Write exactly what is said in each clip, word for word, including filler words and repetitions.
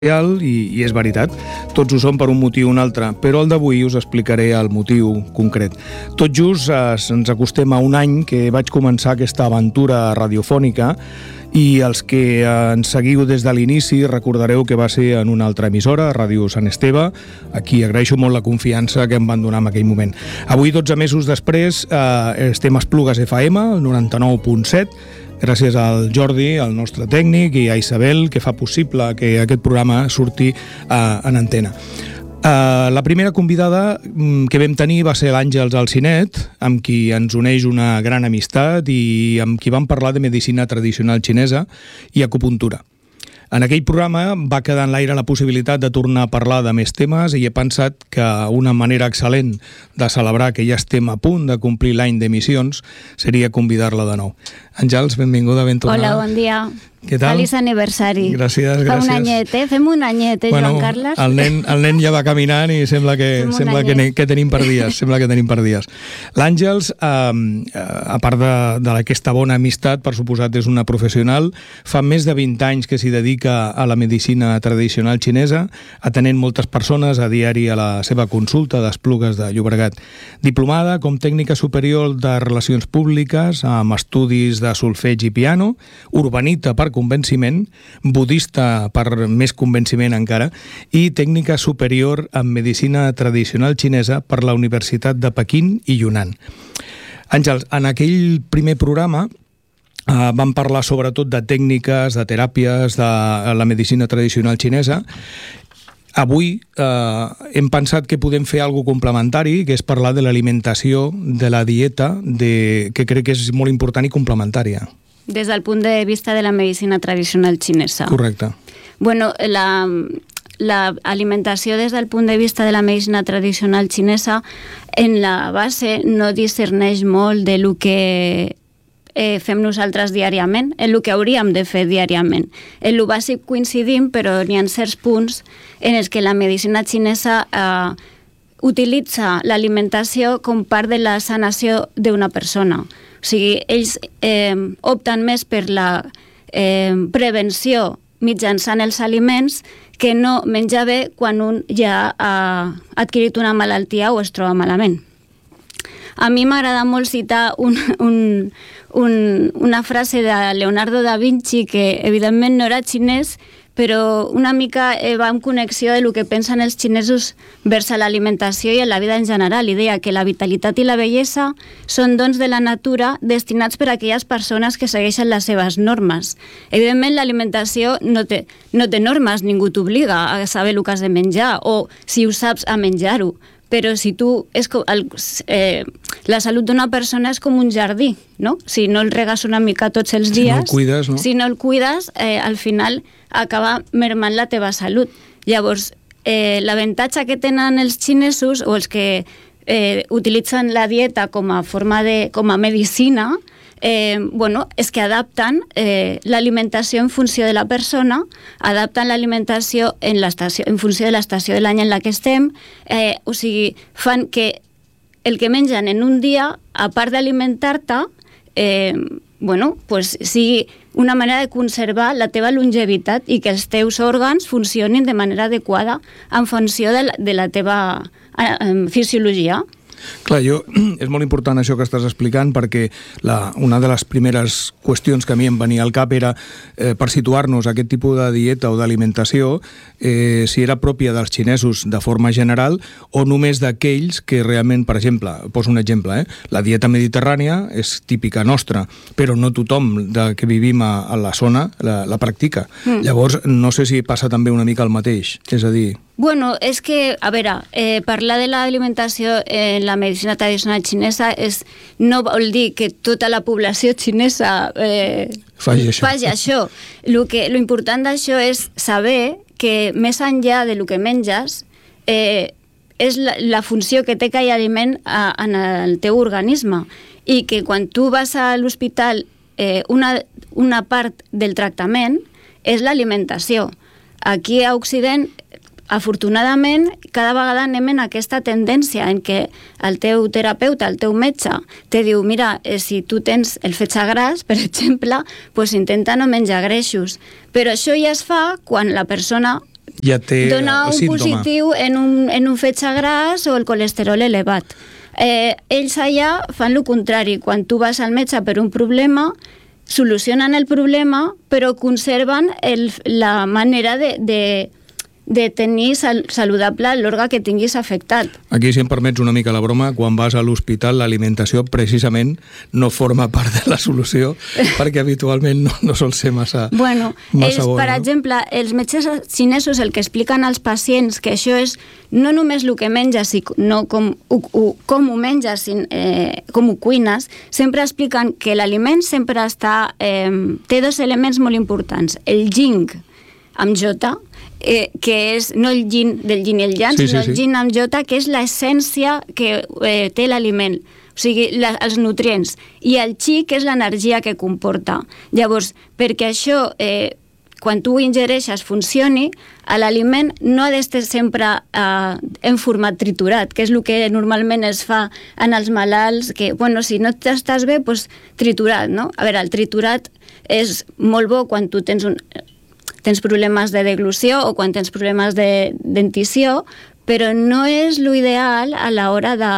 I, i és veritat, tots ho són per un motiu o un altre, però el d'avui us explicaré el motiu concret. Tot just eh, ens acostem a un any que vaig començar aquesta aventura radiofònica i els que eh, ens seguiu des de l'inici recordareu que va ser en una altra emissora, Ràdio Sant Esteve, a qui agraeixo molt la confiança que em van donar en aquell moment. Avui, dotze mesos després, eh, estem a Esplugues F M, el noranta-nou punt set, gràcies al Jordi, el nostre tècnic, i a Isabel, que fa possible que aquest programa surti uh, en antena. Uh, la primera convidada um, que vam tenir va ser l'Àngels Alcinet, amb qui ens uneix una gran amistat i amb qui vam parlar de medicina tradicional xinesa i acupuntura. En aquell programa va quedar en l'aire la possibilitat de tornar a parlar de més temes i he pensat que una manera excel·lent de celebrar que ja estem a punt de complir l'any d'emissions seria convidar-la de nou. Àngels, benvinguda, ben tornada. Hola, bon dia. Què tal? Feliç aniversari. Gràcies, gràcies. Fa un anyet, eh? Fem un anyet, eh, bueno, Joan Carles? El nen, el nen ja va caminant i sembla que, sembla que, que tenim per dies. Sembla que tenim per dies. L'Àngels, eh, a part de, d'aquesta bona amistat, per suposat, és una professional. Fa més de vint anys que s'hi dedica a la medicina tradicional xinesa, atenent moltes persones a diari a la seva consulta d'Esplugues de Llobregat. Diplomada com tècnica superior de relacions públiques, amb estudis de solfeig i piano, urbanita per convenciment, budista per més convenciment encara, i tècnica superior en medicina tradicional xinesa per la Universitat de Pequín i Yunnan. Àngels, en aquell primer programa Uh, vam parlar sobretot de tècniques, de teràpies, de la medicina tradicional xinesa. Avui eh, hem pensat que podem fer alguna cosa complementari, que és parlar de l'alimentació, de la dieta, de, que crec que és molt important i complementària. Des del punt de vista de la medicina tradicional xinesa. Correcte. Bueno, la... l'alimentació des del punt de vista de la medicina tradicional xinesa en la base no discerneix molt de lo que eh, fem nosaltres diàriament, en el que hauríem de fer diàriament. En lo bàsic coincidim, però n'hi ha certs punts en els que la medicina xinesa eh, utilitza l'alimentació com part de la sanació d'una persona. O sigui, ells eh, opten més per la eh, prevenció mitjançant els aliments que no menjar bé quan un ja ha adquirit una malaltia o es troba malament. A mi m'agrada molt citar un, un, un, una frase de Leonardo da Vinci, que evidentment no era xinès, però una mica va en connexió de lo que pensen els xinesos vers a l'alimentació i a la vida en general. I deia que la vitalitat i la bellesa són dons de la natura destinats per a aquelles persones que segueixen les seves normes. Evidentment, l'alimentació no té, no té normes, ningú t'obliga a saber el que has de menjar o, si ho saps, a menjar-ho. Però si tu... És com el, eh, la salut d'una persona és com un jardí, no? Si no el regues una mica tots els dies... Si no el cuides, no? Si no el cuides, eh, al final acaba mermant la teva salut. Llavors, eh, l'avantatge que tenen els xinesos o els que eh, utilitzen la dieta com a forma de... com a medicina, Eh, bueno, és que adapten eh, l'alimentació en funció de la persona, adapten l'alimentació en, en funció de l'estació de l'any en la que estem, eh, o sigui, fan que el que mengen en un dia, a part d'alimentar-te, eh, bueno, pues sigui una manera de conservar la teva longevitat i que els teus òrgans funcionin de manera adequada en funció de la, de la teva eh, fisiologia. Clar, jo, és molt important això que estàs explicant perquè la, una de les primeres qüestions que a mi em venia al cap era eh, per situar-nos aquest tipus de dieta o d'alimentació eh, si era pròpia dels xinesos de forma general o només d'aquells que realment, per exemple, poso un exemple, eh, la dieta mediterrània és típica nostra, però no tothom de que vivim a, a la zona la, la practica. Mm. Llavors, no sé si passa també una mica el mateix, és a dir... Bueno, és que, a veure, eh, parlar de l'alimentació en la medicina tradicional xinesa és, no vol dir que tota la població xinesa eh, faci això. Faci això. Lo, que, lo important d'això és saber que més enllà de lo que menges eh, és la, la funció que té aquell aliment a, en el teu organisme i que quan tu vas a l'hospital eh, una, una part del tractament és l'alimentació. Aquí a Occident afortunadament, cada vegada anem en aquesta tendència en què el teu terapeuta, el teu metge, te diu, mira, eh, si tu tens el fetge gras, per exemple, pues intenta no menjar greixos. Però això ja es fa quan la persona ja té dona un símptoma positiu en un, en un fetge gras o el colesterol elevat. Eh, ells allà fan el contrari. Quan tu vas al metge per un problema, solucionen el problema, però conserven el, la manera de, de, de tenir sal, saludable l'òrgan que tinguis afectat. Aquí, si em permets una mica la broma, quan vas a l'hospital l'alimentació precisament no forma part de la solució perquè habitualment no, no sol ser massa, bueno, massa ells, bona. Per exemple, els metges xinesos el que expliquen als pacients que això és no només el que menges, no com, ho, ho, com ho menges, eh, com ho cuines, sempre expliquen que l'aliment sempre està, eh, té dos elements molt importants. El yin amb jota, Eh, que és no el yin del yin i el yang, sí, sinó sí, el sí. yin amb jota, que és l'essència que eh, té l'aliment, o sigui, la, els nutrients, i el chi, que és l'energia que comporta. Llavors, perquè això, eh, quan tu ho ingereixes, funcioni, l'aliment no ha d'estar sempre eh, en format triturat, que és el que normalment es fa en els malalts, que, bueno, si no t'estàs bé, doncs triturat, no? A veure, el triturat és molt bo quan tu tens un... tens problemes de deglució o quan tens problemes de dentició, però no és l'ideal a l'hora de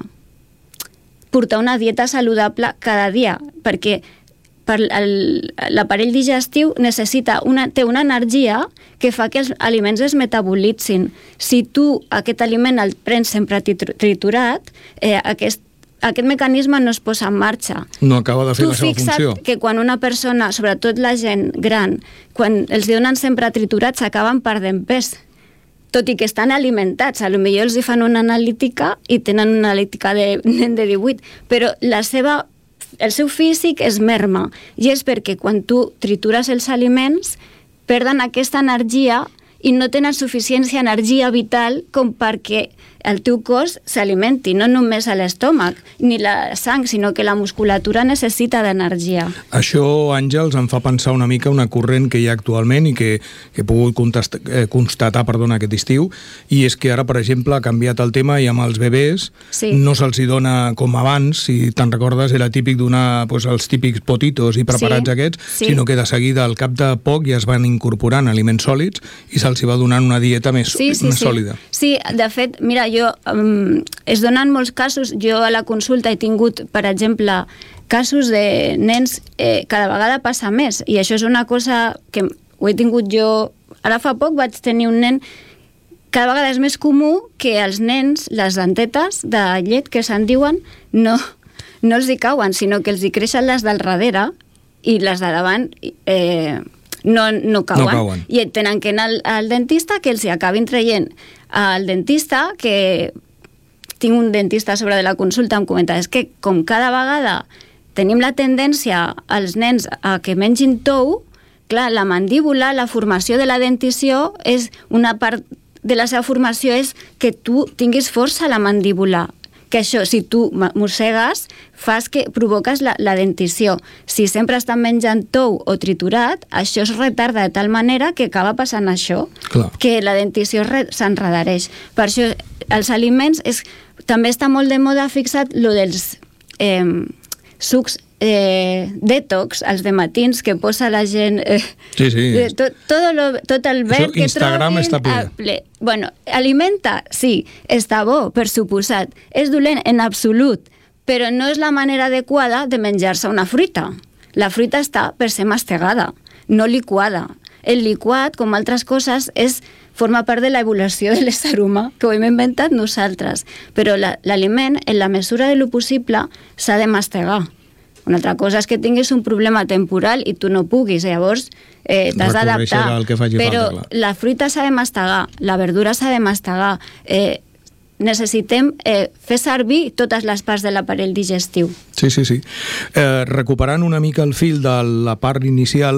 portar una dieta saludable cada dia, perquè per el, l'aparell digestiu necessita una, té una energia que fa que els aliments es metabolitzin. Si tu aquest aliment el prens sempre triturat, eh, aquest aquest mecanisme no es posa en marxa. No acaba de fer tu la seva funció. Tu fixa't que quan una persona, sobretot la gent gran, quan els donen sempre triturats, s'acaben perdent pes. Tot i que estan alimentats. A lo millor els hi fan una analítica i tenen una analítica de nen de divuit, però la seva, el seu físic es merma. I és perquè quan tu tritures els aliments, perden aquesta energia i no tenen suficiència energia vital com perquè el teu cos s'alimenti, no només a l'estómac ni la sang, sinó que la musculatura necessita d'energia. Això, Àngels, em fa pensar una mica una corrent que hi ha actualment i que, que he pogut contestar, eh, constatar perdona, aquest estiu, i és que ara, per exemple, ha canviat el tema i amb els bebès sí. no se'ls hi dona com abans, si te'n recordes, era típic donar pues, els típics potitos i preparats sí. aquests, sí. sinó que de seguida, al cap de poc, ja es van incorporant aliments sòlids i se'ls hi va donant una dieta més, sí, sí, més sí. sòlida. Sí, de fet, mira, jo, um, es donen molts casos, jo a la consulta he tingut, per exemple, casos de nens, eh, cada vegada passa més, i això és una cosa que ho he tingut jo, ara fa poc vaig tenir un nen, cada vegada és més comú que els nens, les dentetes de llet que se'n diuen, no, no els hi cauen, sinó que els hi creixen les del darrere i les de davant eh, no, no, cauen. no cauen. I tenen que anar al, al dentista que els hi acabin traient. El dentista, que tinc un dentista sobre de la consulta, em comenta, és que com cada vegada tenim la tendència als nens a que mengin tou, clar, la mandíbula, la formació de la dentició, és una part de la seva formació és que tu tinguis força a la mandíbula, que això, si tu mossegues, fas que provoques la, la dentició. Si sempre estan menjant tou o triturat, això es retarda de tal manera que acaba passant això, Clar. que la dentició s'enredareix. Per això, els aliments, és, també està molt de moda fixat lo dels eh, sucs eh, detox, els de matins que posa la gent eh, sí, sí. eh, tot, tot, lo, tot el verd Això, que Instagram trobin està ple. a, ple. Bueno, alimenta, sí, està bo, per suposat, és dolent en absolut, però no és la manera adequada de menjar-se una fruita. La fruita està per ser mastegada, no liquada. El liquat, com altres coses, és, forma part de l'evolució de l'ésser humà, que ho hem inventat nosaltres. Però la, l'aliment, en la mesura de lo possible, s'ha de mastegar. Una altra cosa és que tinguis un problema temporal i tu no puguis, llavors eh, t'has d'adaptar. Però falta, la fruita s'ha de mastegar, la verdura s'ha de mastegar, eh, necessitem eh, fer servir totes les parts de l'aparell digestiu. Sí, sí, sí. Eh, recuperant una mica el fil de la part inicial,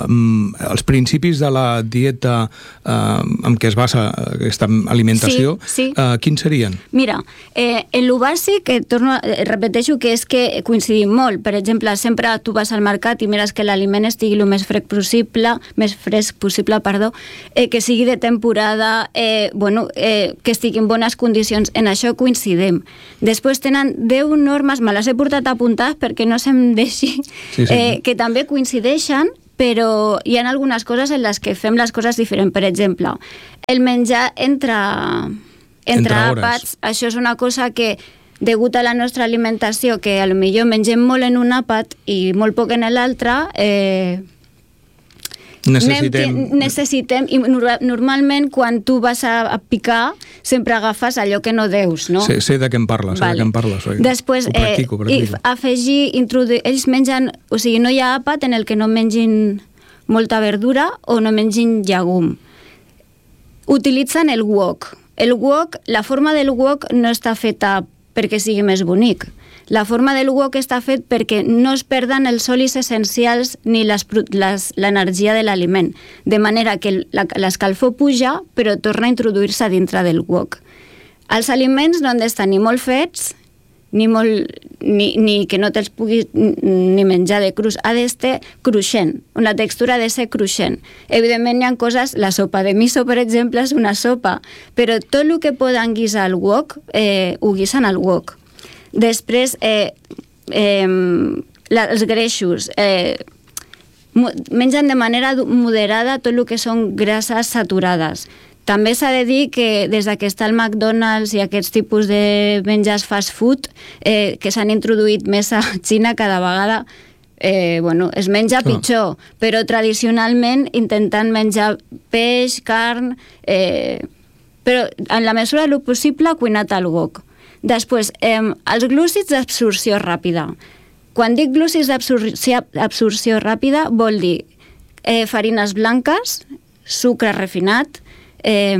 eh, els principis de la dieta eh, en què es basa aquesta alimentació, sí, sí. Eh, quins serien? Mira, eh, en lo bàsic, eh, torno, eh, repeteixo que és que coincidim molt. Per exemple, sempre tu vas al mercat i mires que l'aliment estigui el més fresc possible, més fresc possible, perdó, eh, que sigui de temporada, eh, bueno, eh, que estigui en bones condicions. En això coincidim. Després tenen deu normes, me les he portat apuntades perquè no se'm deixi, sí, sí. Eh, que també coincideixen, però hi ha algunes coses en les que fem les coses diferents. Per exemple, el menjar entre, entre, entre àpats, això és una cosa que, degut a la nostra alimentació, que a lo millor mengem molt en un àpat i molt poc en l'altre, eh, necessitem... necessitem, i normalment quan tu vas a picar sempre agafes allò que no deus, no? Sé, sé de què em parles, vale. sé de què em parles. Oi? Després, ho practico, eh, practico. afegir, introduir, ells mengen, o sigui, no hi ha àpat en el que no mengin molta verdura o no mengin llegum. Utilitzen el wok. El wok, la forma del wok no està feta perquè sigui més bonic. La forma del wok està fet perquè no es perden els olis essencials ni l'energia de l'aliment, de manera que l'escalfor puja però torna a introduir-se dintre del wok. Els aliments no han d'estar ni molt fets ni, molt, ni, ni que no te'ls puguis ni menjar de crus, ha d'estar cruixent, la textura ha de ser cruixent. Evidentment hi ha coses, la sopa de miso per exemple és una sopa, però tot el que poden guisar al wok eh, ho guisen al wok. Després, eh, eh, la, els greixos, eh, mengen de manera moderada tot el que són grasses saturades. També s'ha de dir que des que està el McDonald's i aquests tipus de menjars fast food eh, que s'han introduït més a Xina cada vegada, eh, bueno, es menja Clar. pitjor, però tradicionalment intentant menjar peix, carn, eh, però en la mesura del possible cuinat al wok. Després, eh, els glúcids d'absorció ràpida. Quan dic glúcids d'absorció ràpida vol dir eh, farines blanques, sucre refinat, eh,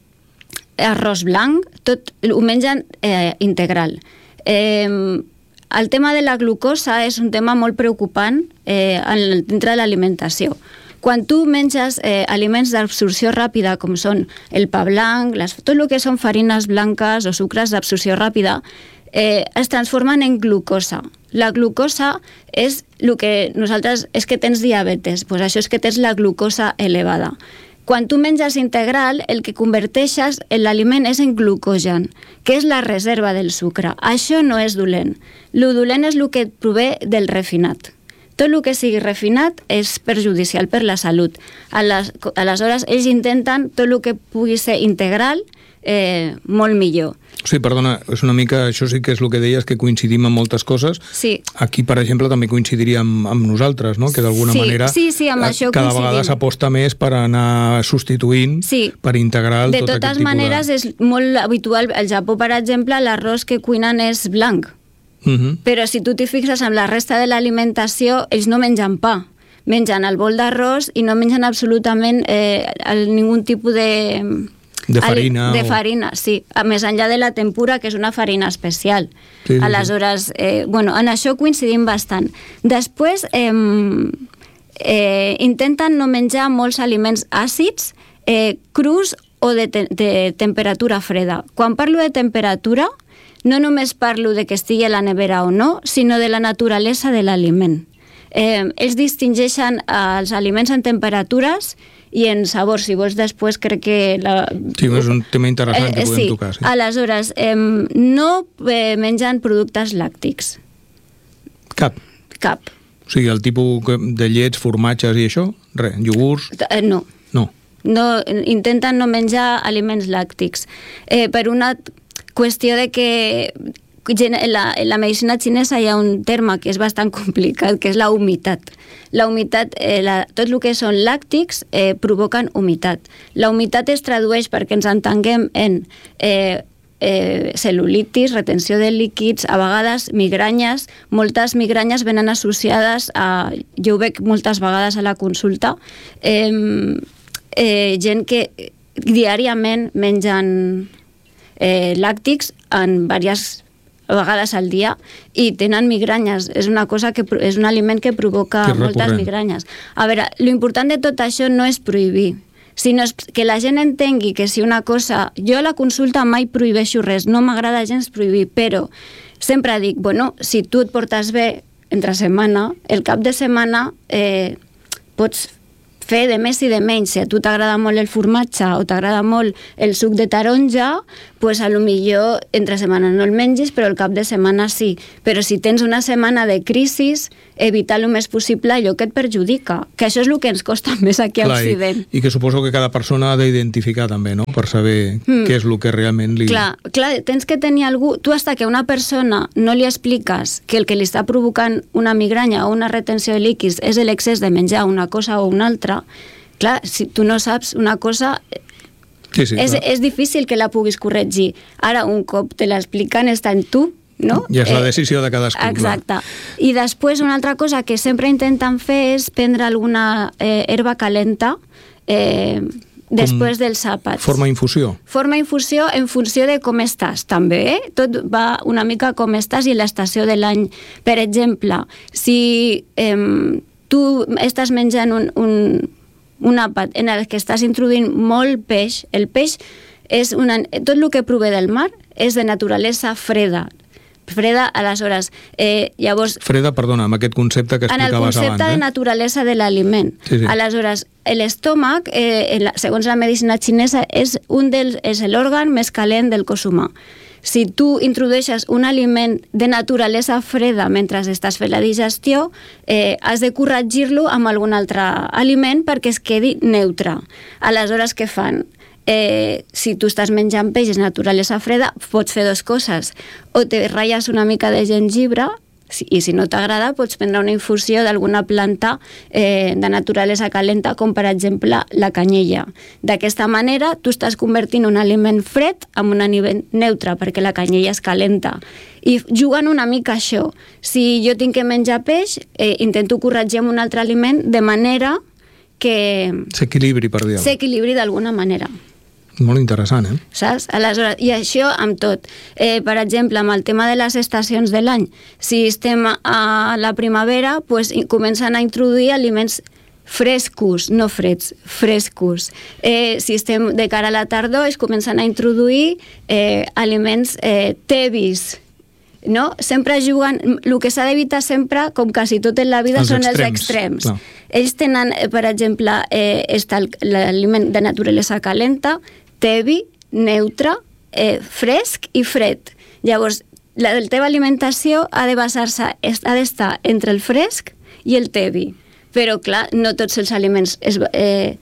arròs blanc, tot ho mengen eh, integral. Eh, el tema de la glucosa és un tema molt preocupant eh, dintre de l'alimentació. Quan tu menges eh, aliments d'absorció ràpida, com són el pa blanc, les, tot el que són farines blanques o sucres d'absorció ràpida, eh, es transformen en glucosa. La glucosa és el que nosaltres... és que tens diabetes, doncs això és que tens la glucosa elevada. Quan tu menges integral, el que converteixes l'aliment és en glucogen, que és la reserva del sucre. Això no és dolent. Lo dolent és el que prové del refinat. Tot el que sigui refinat és perjudicial per la salut. Aleshores, ells intenten tot el que pugui ser integral eh, molt millor. Sí, perdona, és una mica, això sí que és el que deies, que coincidim en moltes coses. Sí. Aquí, per exemple, també coincidiria amb, amb nosaltres, no? Que d'alguna sí, manera sí, sí, amb això cada coincidim. vegada s'aposta més per anar substituint, sí. per integrar de tot aquest tipus de... De totes maneres, és molt habitual. Al Japó, per exemple, l'arròs que cuinen és blanc. Uh-huh. Però si tu t'hi fixes amb la resta de l'alimentació, ells no mengen pa. Mengen el bol d'arròs i no mengen absolutament eh, ningú tipus de... De farina. De farina, o... sí. A més enllà de la tempura, que és una farina especial. Sí, sí, Aleshores, eh, bueno, en això coincidim bastant. Després, eh, eh, intenten no menjar molts aliments àcids, eh, crus o de, te de temperatura freda. Quan parlo de temperatura, no només parlo de que estigui a la nevera o no, sinó de la naturalesa de l'aliment. Eh, ells distingeixen els aliments en temperatures i en sabor. Si vols, després crec que... La... Sí, és un tema interessant eh, que podem sí. tocar. Sí. Aleshores, eh, no eh, mengen productes làctics. Cap? Cap. O sigui, el tipus de llets, formatges i això? Res, iogurts? Eh, no. No. No. Intenten no menjar aliments làctics. Eh, per una qüestió de que... En la, en la medicina xinesa hi ha un terme que és bastant complicat, que és la humitat. La humitat, eh, la, tot el que són làctics eh, provoquen humitat. La humitat es tradueix, perquè ens entenguem, en eh, eh, cel·lulitis, retenció de líquids, a vegades migranyes. Moltes migranyes venen associades a... Jo ho veig moltes vegades a la consulta. Eh, eh, gent que diàriament mengen eh, làctics en diverses a vegades al dia i tenen migranyes. És una cosa que és un aliment que provoca que moltes migranyes. A veure, l'important de tot això no és prohibir, sinó que la gent entengui que si una cosa... Jo a la consulta mai prohibeixo res, no m'agrada gens prohibir, però sempre dic, bueno, si tu et portes bé entre setmana, el cap de setmana eh, pots fer de més i de menys. Si a tu t'agrada molt el formatge o t'agrada molt el suc de taronja, pues a lo millor entre setmana no el mengis, però el cap de setmana sí. Però si tens una setmana de crisis, evitar el més possible allò que et perjudica, que això és el que ens costa més aquí a Occident. I, I que suposo que cada persona ha d'identificar també, no?, per saber mm. què és el que realment li... Clar, clar, tens que tenir algú... Tu hasta que a una persona no li expliques que el que li està provocant una migranya o una retenció de líquids és l'excés de menjar una cosa o una altra, clar, si tu no saps una cosa... Sí, sí, és, és difícil que la puguis corregir. Ara, un cop te l'expliquen, està en tu, no? I és la decisió de cadascú. Exacte. I després una altra cosa que sempre intenten fer és prendre alguna eh, herba calenta eh, després dels àpats. Forma infusió? Forma infusió en funció de com estàs, també. Eh? Tot va una mica com estàs i l'estació de l'any. Per exemple, si eh, tu estàs menjant un, un, un àpat en el que estàs introduint molt peix, el peix és una, tot el que prové del mar és de naturalesa freda. Freda, aleshores, eh, llavors... Freda, perdona, amb aquest concepte que explicaves abans. En el concepte abans, eh? de naturalesa de l'aliment. Sí, sí. Aleshores, l'estómac, eh, la, segons la medicina xinesa, és, un dels, és l'òrgan més calent del cos humà. Si tu introdueixes un aliment de naturalesa freda mentre estàs fent la digestió, eh, has de corregir-lo amb algun altre aliment perquè es quedi neutre. Aleshores, què fan? Eh, si tu estàs menjant peix de naturalesa freda, pots fer dues coses. O te ratlles una mica de gengibre, i si no t'agrada pots prendre una infusió d'alguna planta eh, de naturalesa calenta, com per exemple la canyella. D'aquesta manera tu estàs convertint un aliment fred en un aliment neutre, perquè la canyella és calenta. I juguen una mica això. Si jo tinc que menjar peix, eh, intento corregir amb un altre aliment de manera que... S'equilibri, per dir-ho. S'equilibri d'alguna manera. Molt interessant, eh? Saps? Aleshores, i això amb tot. Eh, per exemple, amb el tema de les estacions de l'any, si estem a la primavera, pues, comencen a introduir aliments frescos, no freds, frescos. Eh, si estem de cara a la tardor, es comencen a introduir eh, aliments eh, tebis, no? Sempre juguen... El que s'ha d'evitar sempre, com quasi tot en la vida, els són extrems, els extrems. Clar. Ells tenen, per exemple, eh, l'aliment de naturalesa calenta, tebi, neutre, eh, fresc i fred. Llavors, la, la teva alimentació ha de basar-se, ha d'estar entre el fresc i el tebi. Però, clar, no tots els aliments es, eh,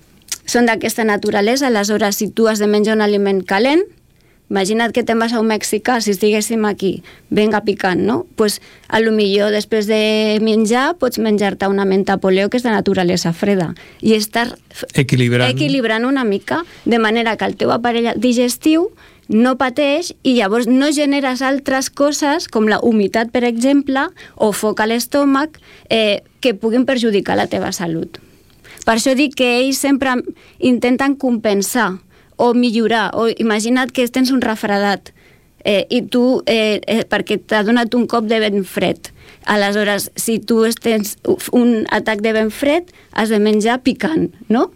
són d'aquesta naturalesa. Aleshores, si tu has de menjar un aliment calent, imagina't que te'n vas a un mexicà, si estiguéssim aquí, venga picant, no? Pues, a lo millor, després de menjar, pots menjar-te una menta poleo que és de naturalesa freda i estar equilibrant. equilibrant una mica, de manera que el teu aparell digestiu no pateix i llavors no generes altres coses, com la humitat, per exemple, o foc a l'estómac, eh, que puguin perjudicar la teva salut. Per això dic que ells sempre intenten compensar o millorar, o imagina't que tens un refredat eh, i tu, eh, eh, perquè t'ha donat un cop de vent fred. Aleshores, si tu tens un atac de vent fred, has de menjar picant, no?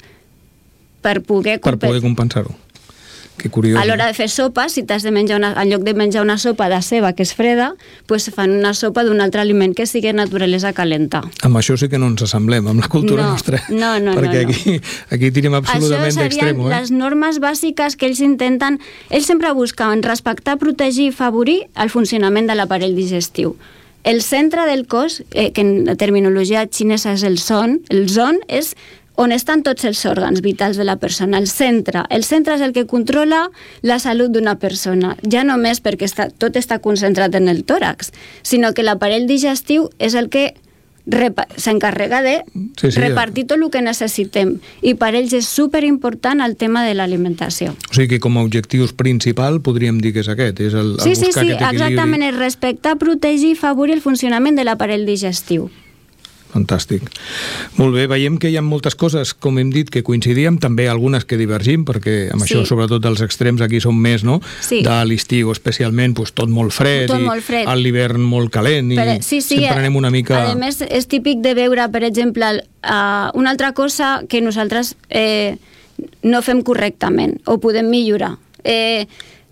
Per poder, per poder compensar-ho. Que curiós. A l'hora de fer sopa, si t'has de menjar una, en lloc de menjar una sopa de ceba que és freda, pues fan una sopa d'un altre aliment que sigui naturalesa calenta. Amb això sí que no ens assemblem, amb la cultura no, nostra. No, no, perquè no. Aquí, aquí tirem absolutament d'extremo. Això serien eh? les normes bàsiques que ells intenten... Ells sempre buscaven respectar, protegir i favorir el funcionament de l'aparell digestiu. El centre del cos, eh, que en la terminologia xinesa és el son, el zon és on estan tots els òrgans vitals de la persona, el centre. El centre és el que controla la salut d'una persona, ja només perquè està, tot està concentrat en el tòrax, sinó que l'aparell digestiu és el que s'encarrega de sí, sí, repartir tot el que necessitem, i per ells és superimportant el tema de l'alimentació. O sigui que com a objectius principal podríem dir que és aquest, és el, el sí, buscar sí, sí, aquest equilibri. Exactament, és respectar, protegir i favorir el funcionament de l'aparell digestiu. Fantàstic. Molt bé, veiem que hi ha moltes coses, com hem dit, que coincidíem, també algunes que divergim, perquè amb sí. això, sobretot els extrems, aquí són més, no? Sí. De l'estiu, especialment, pues, tot molt fred, tot i molt fred. A l'hivern molt calent, i Però, sí, sí, sempre anem una mica... A més, és típic de veure, per exemple, uh, una altra cosa que nosaltres eh, no fem correctament, o podem millorar. Eh,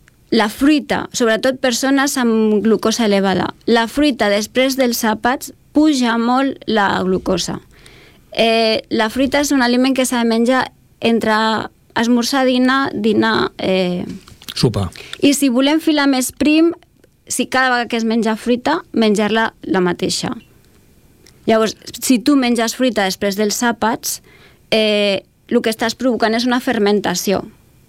la fruita, sobretot persones amb glucosa elevada, la fruita després dels àpats puja molt la glucosa. Eh, la fruita és un aliment que s'ha de menjar entre esmorzar, dinar, dinar... Eh... Sopar. I si volem filar més prim, si cada vegada que es menja fruita, menjar-la la mateixa. Llavors, si tu menges fruita després dels àpats, eh, el que estàs provocant és una fermentació.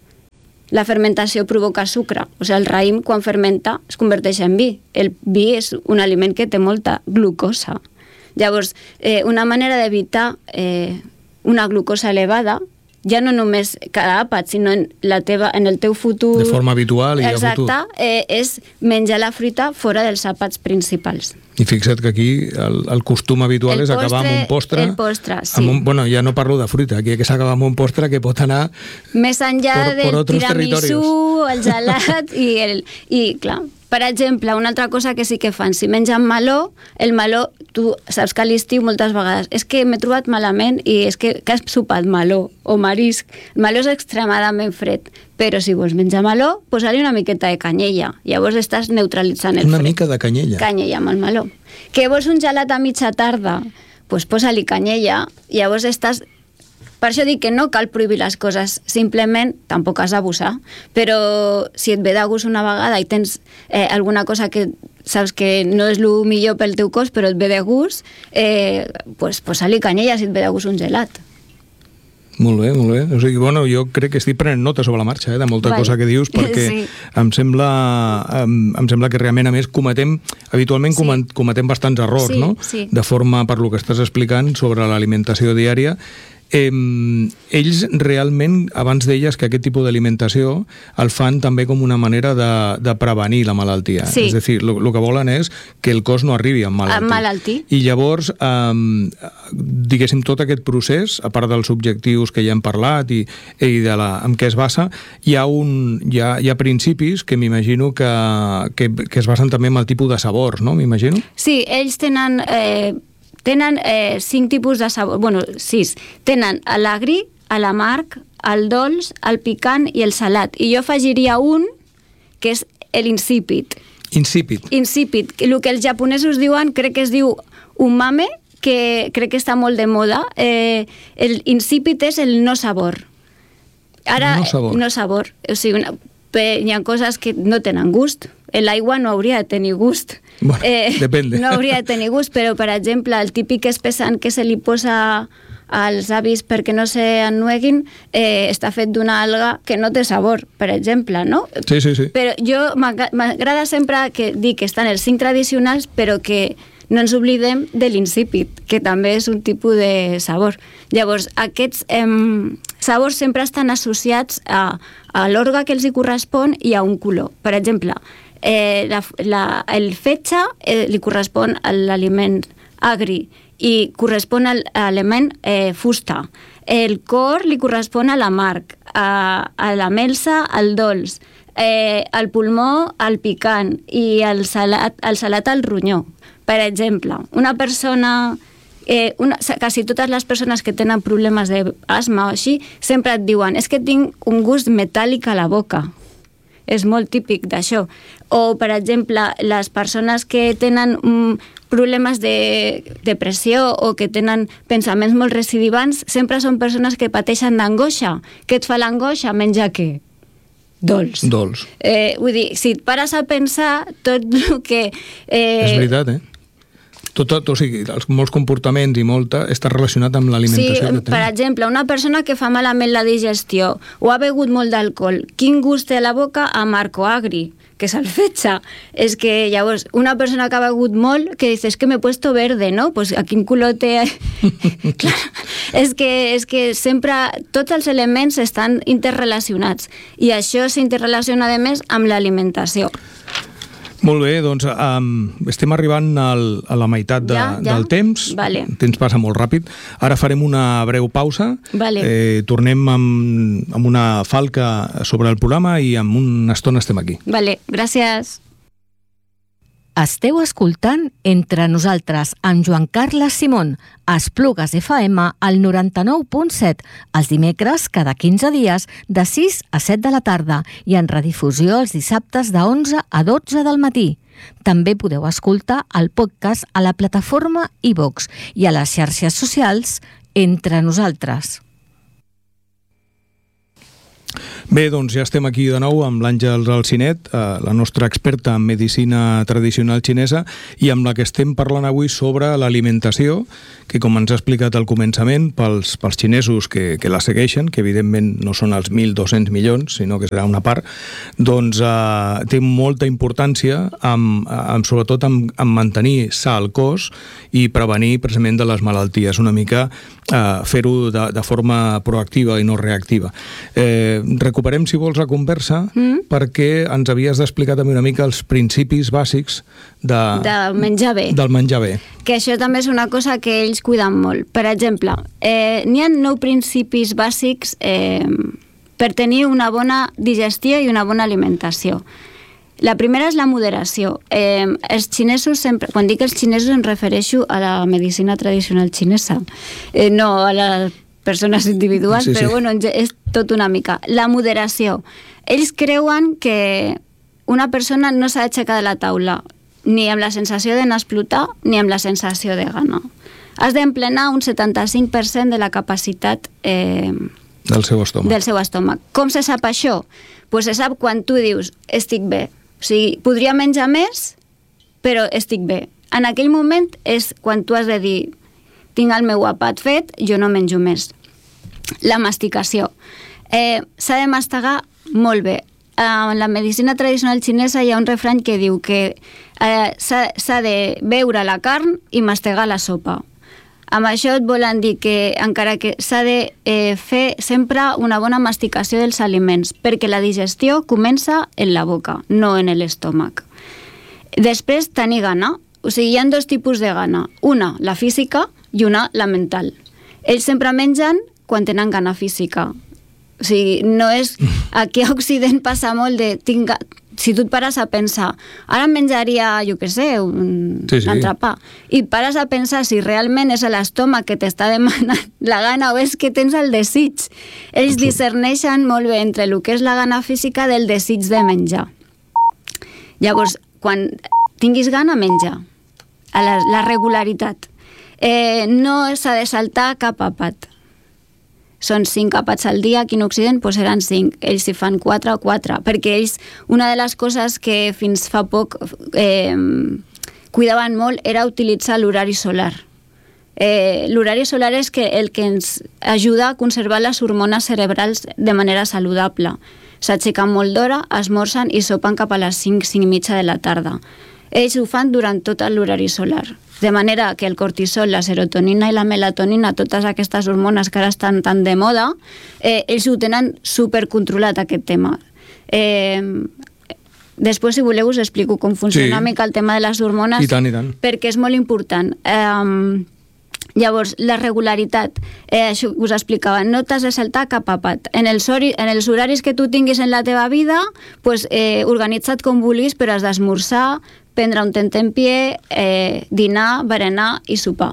La fermentació provoca sucre. O sigui, el raïm, quan fermenta, es converteix en vi. El vi és un aliment que té molta glucosa. Llavors, eh, una manera d'evitar eh, una glucosa elevada, ja no només cada àpat, sinó en, la teva, en el teu futur... De forma habitual i exacte, a futur. Eh, és menjar la fruita fora dels àpats principals. I fixa't que aquí el, el costum habitual el és postre, acabar amb un postre... El postre, sí. Un, bueno, ja no parlo de fruita, aquí que s'acaba amb un postre que pot anar... Més enllà por, del por tiramisú, el gelat i el... I, clar, per exemple, una altra cosa que sí que fan, si mengen meló, el meló, tu saps que a l'estiu moltes vegades és que m'he trobat malament i és que, que has sopat meló o marisc. El meló és extremadament fred, però si vols menjar meló, posa-li una miqueta de canyella. Llavors estàs neutralitzant el una fred. Una mica de canyella. Canyella amb el meló. Que vols un gelat a mitja tarda? Doncs pues posa-li canyella. Llavors estàs... Per això dic que no cal prohibir les coses, simplement tampoc has d'abusar, però si et ve de gust una vegada i tens eh, alguna cosa que saps que no és el millor pel teu cos, però et ve de gust, eh, pues, posa-li canyella si et ve de gust un gelat. Molt bé, molt bé. O sigui, bueno, jo crec que estic prenent nota sobre la marxa, eh, de molta vale. cosa que dius, perquè sí. em, sembla, em, em sembla que realment, a més, cometem, habitualment sí. cometem bastants errors, sí, no? Sí. De forma, per lo que estàs explicant, sobre l'alimentació diària. Eh, ells realment, abans deies que aquest tipus d'alimentació el fan també com una manera de, de prevenir la malaltia. Sí. És a dir, el que volen és que el cos no arribi a malaltir. A malaltir. I llavors, eh, diguéssim, tot aquest procés, a part dels objectius que ja hem parlat i, i de la, en què es basa, hi ha, un, hi ha, hi ha principis que m'imagino que, que, que es basen també en el tipus de sabors, no? M'imagino? Sí, ells tenen... Eh... Tenen eh, cinc tipus de sabor, bueno, sis. Tenen l'agri, l'amarg, el dolç, el picant i el salat. I jo afegiria un, que és l'insípid. Insípid. Insípid. El que els japonesos diuen, crec que es diu umame, que crec que està molt de moda. Eh, el insípid és el no sabor. Ara, no sabor. No sabor. O sigui, una, hi ha coses que no tenen gust. L'aigua no hauria de tenir gust. Bueno, eh, depende. No hauria de tenir gust, però, per exemple, el típic espessant que se li posa als avis perquè no s'ennueguin eh, està fet d'una alga que no té sabor, per exemple, no? Sí, sí, sí. Però jo m'agrada sempre que dir que estan els cinc tradicionals, però que no ens oblidem de l'insípid, que també és un tipus de sabor. Llavors, aquests eh, sabors sempre estan associats a, a l'òrgan que els hi correspon i a un color. Per exemple, eh, la, la, el fetge eh, li correspon a l'aliment agri i correspon a l'element eh, fusta. El cor li correspon a l'amarg, a, a la melsa, al dolç, eh, al pulmó, al picant i al salat, al salat al ronyó. Per exemple, una persona, eh, una, quasi totes les persones que tenen problemes d'asma o així, sempre et diuen, és que tinc un gust metàl·lic a la boca. És molt típic d'això. O, per exemple, les persones que tenen mm, problemes de depressió o que tenen pensaments molt recidivants, sempre són persones que pateixen d'angoixa. Què et fa l'angoixa? Menja què? Dolç. Dolç. Eh, vull dir, si et pares a pensar tot el que... Eh... És veritat, eh? Tot, tot, o sigui, els, molts comportaments i molta està relacionat amb l'alimentació sí, que tenim. Per exemple, una persona que fa malament la digestió o ha begut molt d'alcohol, quin gust té a la boca? Amarg o agri, que és el fetge. És que llavors, una persona que ha begut molt, que dices, es que m'he puesto verde, no? Pues a quin color té... Clar, és que, és que sempre tots els elements estan interrelacionats i això s'interrelaciona a més amb l'alimentació. Molt bé, doncs um, estem arribant al, a la meitat de, ja, ja? del temps. Vale. El temps passa molt ràpid. Ara farem una breu pausa. Vale. Eh, tornem amb, amb una falca sobre el programa i en una estona estem aquí. Vale, gràcies. Esteu escoltant Entre Nosaltres amb Joan Carles Simón, a Esplugues F M al noranta-nou punt set, els dimecres cada quinze dies de sis a set de la tarda i en redifusió els dissabtes de onze a dotze del matí. També podeu escoltar el podcast a la plataforma iVox i a les xarxes socials entre nosaltres. Bé, doncs ja estem aquí de nou amb l'Àngels Alsinet, eh, la nostra experta en medicina tradicional xinesa, i amb la que estem parlant avui sobre l'alimentació, que com ens ha explicat al començament, pels, pels xinesos que, que la segueixen, que evidentment no són els mil dos-cents milions, sinó que serà una part, doncs eh, té molta importància, amb, amb, sobretot en, en mantenir sa el cos i prevenir precisament de les malalties, una mica eh, fer-ho de, de forma proactiva i no reactiva. Eh, Recuperem, si vols, la conversa, mm. perquè ens havies d'explicar també una mica els principis bàsics de, de menjar bé. del menjar bé. Que això també és una cosa que ells cuiden molt. Per exemple, eh, n'hi ha nou principis bàsics eh, per tenir una bona digestió i una bona alimentació. La primera és la moderació. Eh, els xinesos sempre, quan dic els xinesos em refereixo a la medicina tradicional xinesa, eh, no a la persones individuals, sí, sí. Però bueno, és tot una mica. La moderació. Ells creuen que una persona no s'ha d'aixecar de la taula ni amb la sensació d'anar a explotar ni amb la sensació de gana. Has d'emplenar un setanta-cinc per cent de la capacitat eh, del seu estómac. Del seu estómac. Com se sap això? Pues se sap quan tu dius estic bé. O sigui, podria menjar més, però estic bé. En aquell moment és quan tu has de dir tinc el meu àpat fet, jo no menjo més. La masticació. Eh, s'ha de mastegar molt bé. Eh, en la medicina tradicional xinesa hi ha un refrany que diu que eh, s'ha de beure la carn i mastegar la sopa. Amb això et volen dir que encara que s'ha de eh, fer sempre una bona masticació dels aliments, perquè la digestió comença en la boca, no en l'estómac. Després, tenir gana. O sigui, hi ha dos tipus de gana. Una, la física, i una, la mental. Ells sempre mengen quan tenen gana física. O sigui, no és... Aquí a Occident passa molt de... Tinc, si tu et pares a pensar, ara menjaria, jo què sé, un sí, sí. entrepà, i pares a pensar si realment és l'estómac que t'està demanant la gana o és que tens el desig. Ells Absolut. discerneixen molt bé entre el que és la gana física del desig de menjar. Llavors, quan tinguis gana, menja. A la, la regularitat. Eh, no s'ha de saltar cap àpat. Són cinc àpats al dia, aquí en Occident doncs seran cinc. Ells si fan quatre o quatre, perquè ells, una de les coses que fins fa poc eh, cuidaven molt era utilitzar l'horari solar. Eh, l'horari solar és que el que ens ajuda a conservar les hormones cerebrals de manera saludable. S'aixequen molt d'hora, esmorzen i sopen cap a les cinc, cinc i mitja de la tarda. Ells ho fan durant tot l'horari solar. De manera que el cortisol, la serotonina i la melatonina, totes aquestes hormones que ara estan tan de moda, eh, ells ho tenen supercontrolat, aquest tema. Eh, després, si voleu, us explico com funciona sí. una mica el tema de les hormones. I tant, i tant. Perquè és molt important. Eh, llavors, la regularitat, eh, això us explicava, no t'has de saltar cap àpat. En els, hori, en els horaris que tu tinguis en la teva vida, pues, eh, organitza't com vulguis, però has d'esmorzar, prendre un tentempié, eh, dinar, berenar i sopar.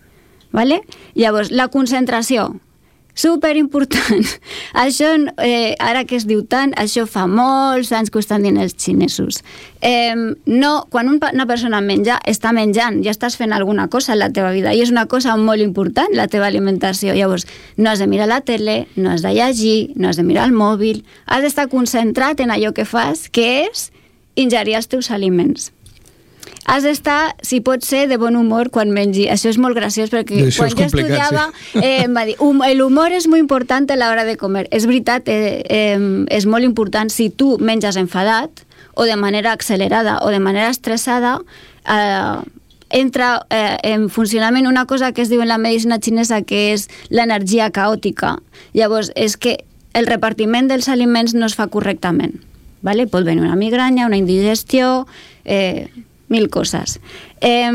Vale? Llavors, la concentració, superimportant. Això, eh, ara que es diu tant, això fa molts anys que ho estan dient els xinesos. Eh, no, quan una persona menja, està menjant, ja estàs fent alguna cosa en la teva vida, i és una cosa molt important, la teva alimentació. Llavors, no has de mirar la tele, no has de llegir, no has de mirar el mòbil, has d'estar concentrat en allò que fas, que és ingerir els teus aliments. Has d'estar, si pot ser, de bon humor quan mengi. Això és molt graciós, perquè això quan jo estudiava sí. eh, em va dir, um, el humor és molt important a l'hora de comer. És veritat, eh, eh, és molt important. Si tu menges enfadat, o de manera accelerada, o de manera estressada, eh, entra eh, en funcionament una cosa que es diu en la medicina xinesa, que és l'energia caòtica. Llavors, és que el repartiment dels aliments no es fa correctament. Vale? Pot venir una migranya, una indigestió... Eh, mil coses. Eh,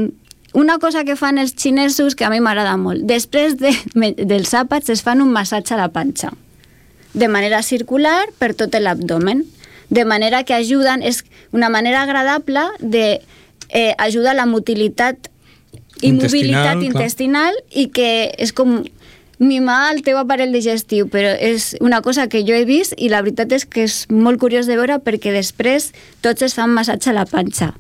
una cosa que fan els xinesos que a mi m'agrada molt, després de, dels àpats es fan un massatge a la panxa, de manera circular per tot l'abdomen, de manera que ajuden, és una manera agradable de eh, ajudar a la motilitat i intestinal, mobilitat intestinal, clar. I que és com mimar el teu aparell digestiu, però és una cosa que jo he vist i la veritat és que és molt curiós de veure, perquè després tots es fan massatge a la panxa.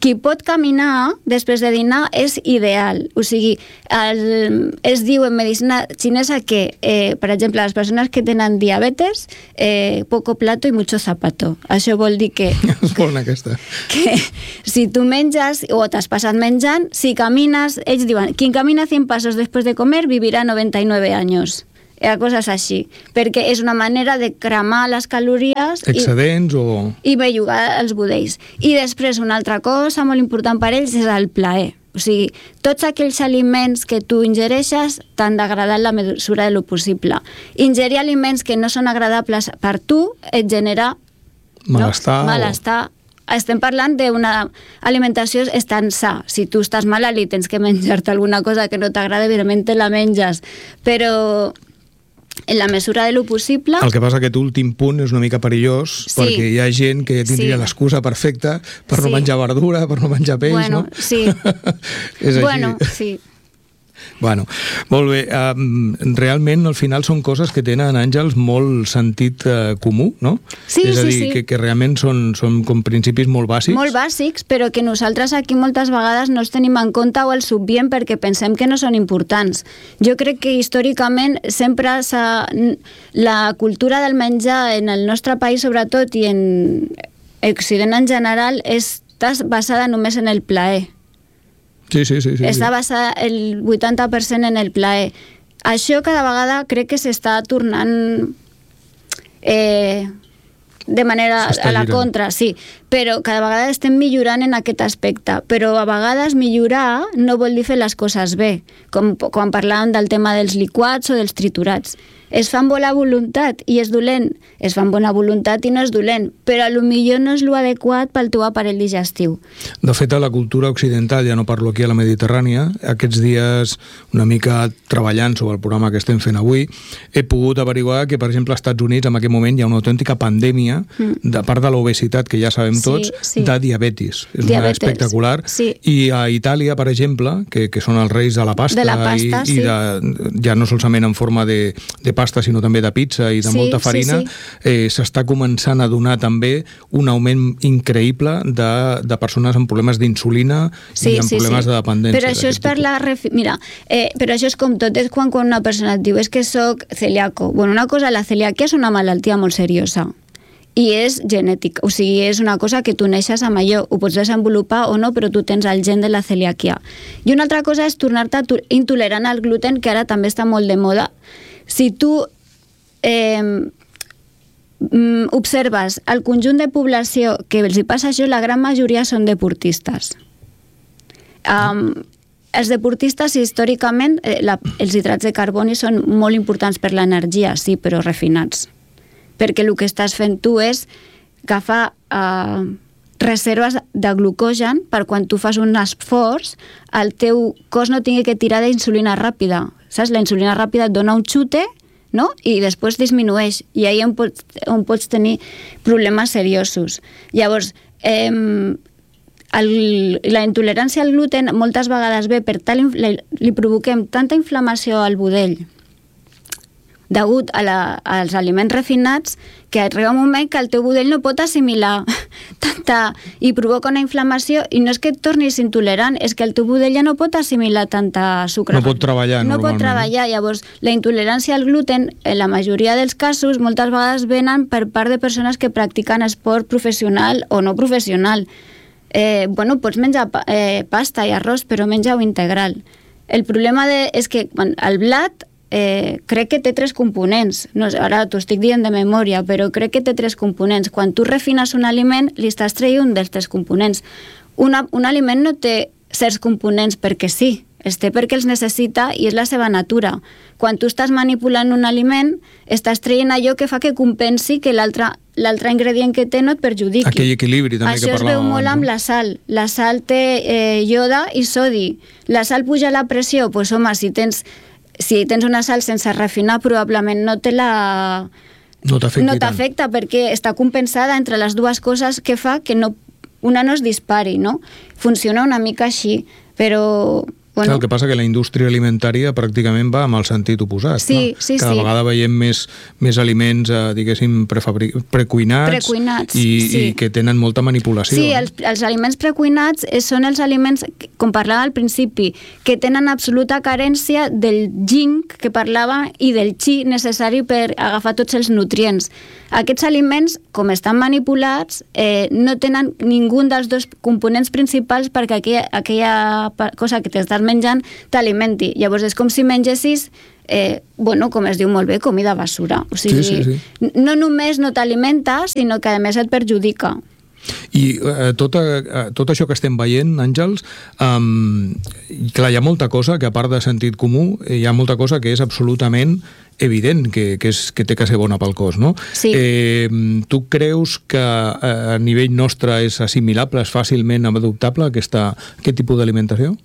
qui pot caminar després de dinar és ideal. O sigui, el, es diu en medicina xinesa que, eh, per exemple, les persones que tenen diabetes, eh, poco plato y mucho zapato. Això vol dir que... És bona aquesta. Que si tu menges o t'has passat menjant, si camines, ells diuen, quien camina cien pasos después de comer vivirà noventa y nueve años. Eh, coses així, perquè és una manera de cremar les calories excedents i, o... i bellugar els budells. I després una altra cosa molt important per ells és el plaer. O sigui, tots aquells aliments que tu ingereixes t'han d'agradar en la mesura de lo possible. Ingerir aliments que no són agradables per tu et genera malestar. No? Malestar. O... Estem parlant d'una alimentació estant sa. Si tu estàs malalt i tens que menjar-te alguna cosa que no t'agrada, evidentment te la menges. Però en la mesura de lo possible... El que passa que aquest últim punt és una mica perillós, sí, perquè hi ha gent que tindria sí. l'excusa perfecta per sí. no menjar verdura, per no menjar peix, bueno, no? Sí. És bueno, així. sí. Bueno, molt bé. Um, realment, al final, són coses que tenen, Àngels, molt sentit uh, comú, no? Sí, és a dir, sí, sí. Que, que realment són, són com principis molt bàsics. Molt bàsics, però que nosaltres aquí moltes vegades no els tenim en compte o els subviem perquè pensem que no són importants. Jo crec que històricament sempre s'ha... la cultura del menjar en el nostre país, sobretot, i en Occident en general, està basada només en el plaer. Sí, sí, sí, sí. Està basada el vuitanta per cent en el plaer. Això cada vegada crec que s'està tornant eh, de manera a la contra, sí, però cada vegada estem millorant en aquest aspecte, però a vegades millorar no vol dir fer les coses bé, com quan parlàvem del tema dels liquats o dels triturats. Es fa amb bona voluntat i és dolent, es fa amb bona voluntat i no és dolent, però potser no és l'adequat pel teu aparell digestiu. De fet, a la cultura occidental, ja no parlo aquí a la Mediterrània, aquests dies una mica treballant sobre el programa que estem fent avui, he pogut averiguar que, per exemple, als Estats Units en aquest moment hi ha una autèntica pandèmia, mm. de part de l'obesitat, que ja sabem tots, sí, sí. de diabetis. És diabetes. Una espectacular. Sí. I a Itàlia, per exemple, que, que són els reis de la pasta, de la pasta i, sí. i de, ja no solament en forma de, de pasta, sinó també de pizza i de sí, molta farina, sí, sí. Eh, s'està començant a donar també un augment increïble de, de persones amb problemes d'insulina sí, i amb sí, problemes sí. de dependència. Però això és per tipus. la... Refi... Mira, eh, però això és com tot, és quan, quan una persona et diu és que soc celíaco. Bueno, una cosa, la celiaquia és una malaltia molt seriosa i és genètic, o sigui, és una cosa que tu neixes amb allò, ho pots desenvolupar o no, però tu tens el gen de la celiaquia. I una altra cosa és tornar-te intolerant al gluten, que ara també està molt de moda. Si tu eh, observes el conjunt de població que els hi passa això, la gran majoria són deportistes. Um, els deportistes, històricament, eh, la, els hidrats de carboni són molt importants per l'energia, sí, però refinats. Perquè el que estàs fent tu és agafar eh, reserves de glucogen per quan tu fas un esforç, el teu cos no tingui que tirar d'insulina ràpida. Saps? La insulina ràpida et dona un xute, no? I després disminueix, i ahir on pots, on pots tenir problemes seriosos. Llavors, eh, el, la intolerància al gluten moltes vegades ve per tal, li, li provoquem tanta inflamació al budell degut a la, als aliments refinats que arriba un moment que el teu budell no pot assimilar tanta i provoca una inflamació, i no és que et tornis intolerant, és que el teu budell ja no pot assimilar tanta sucre. No pot treballar no normalment. pot treballar, llavors la intolerància al gluten en la majoria dels casos moltes vegades venen per part de persones que practiquen esport professional o no professional. Eh, bueno, pots menjar eh, pasta i arròs, però menja-ho integral. El problema de, és que quan el blat Eh, crec que té tres components. No, ara t'ho estic dient de memòria, però crec que té tres components. Quan tu refines un aliment, li estàs traient un dels tres components. Una, un aliment no té certs components perquè sí, els té perquè els necessita i és la seva natura. Quan tu estàs manipulant un aliment, estàs traient allò que fa que compensi que l'altre l'altre ingredient que té no et perjudiqui. Aquell equilibri també Això que parlàvem. Això es veu molt amb la sal. La sal té eh, ioda i sodi. La sal puja la pressió, doncs pues, home, si tens... Si tens una sal sense refinar, probablement no te la... No t'afecta no t'afecta perquè està compensada entre les dues coses que fa que no, una no es dispari, no? Funciona una mica així, però Bueno, el que passa que la indústria alimentària pràcticament va amb el sentit oposat. Sí, no? sí, Cada sí. vegada veiem més, més aliments, eh, diguéssim, prefabri... precuinats, precuinats i, sí. i que tenen molta manipulació. Sí, no? els, els aliments precuinats són els aliments, com parlava al principi, que tenen absoluta carència del zinc que parlava i del chi necessari per agafar tots els nutrients. Aquests aliments, com estan manipulats, eh, no tenen ningú dels dos components principals perquè aquella, aquella cosa que t'estàs menjant t'alimenti. Llavors és com si mengessis, eh, bueno, com es diu molt bé, comida basura. O sigui, sí, sí, sí. no només no t'alimenta, sinó que a més et perjudica. I eh, tot, eh, tot això que estem veient, Àngels, um, clar, hi ha molta cosa que, a part de sentit comú, hi ha molta cosa que és absolutament evident que, que, és, que té que ser bona pel cos, no? Sí. Eh, tu creus que eh, a nivell nostre és assimilable, és fàcilment adoptable aquesta, aquest tipus d'alimentació?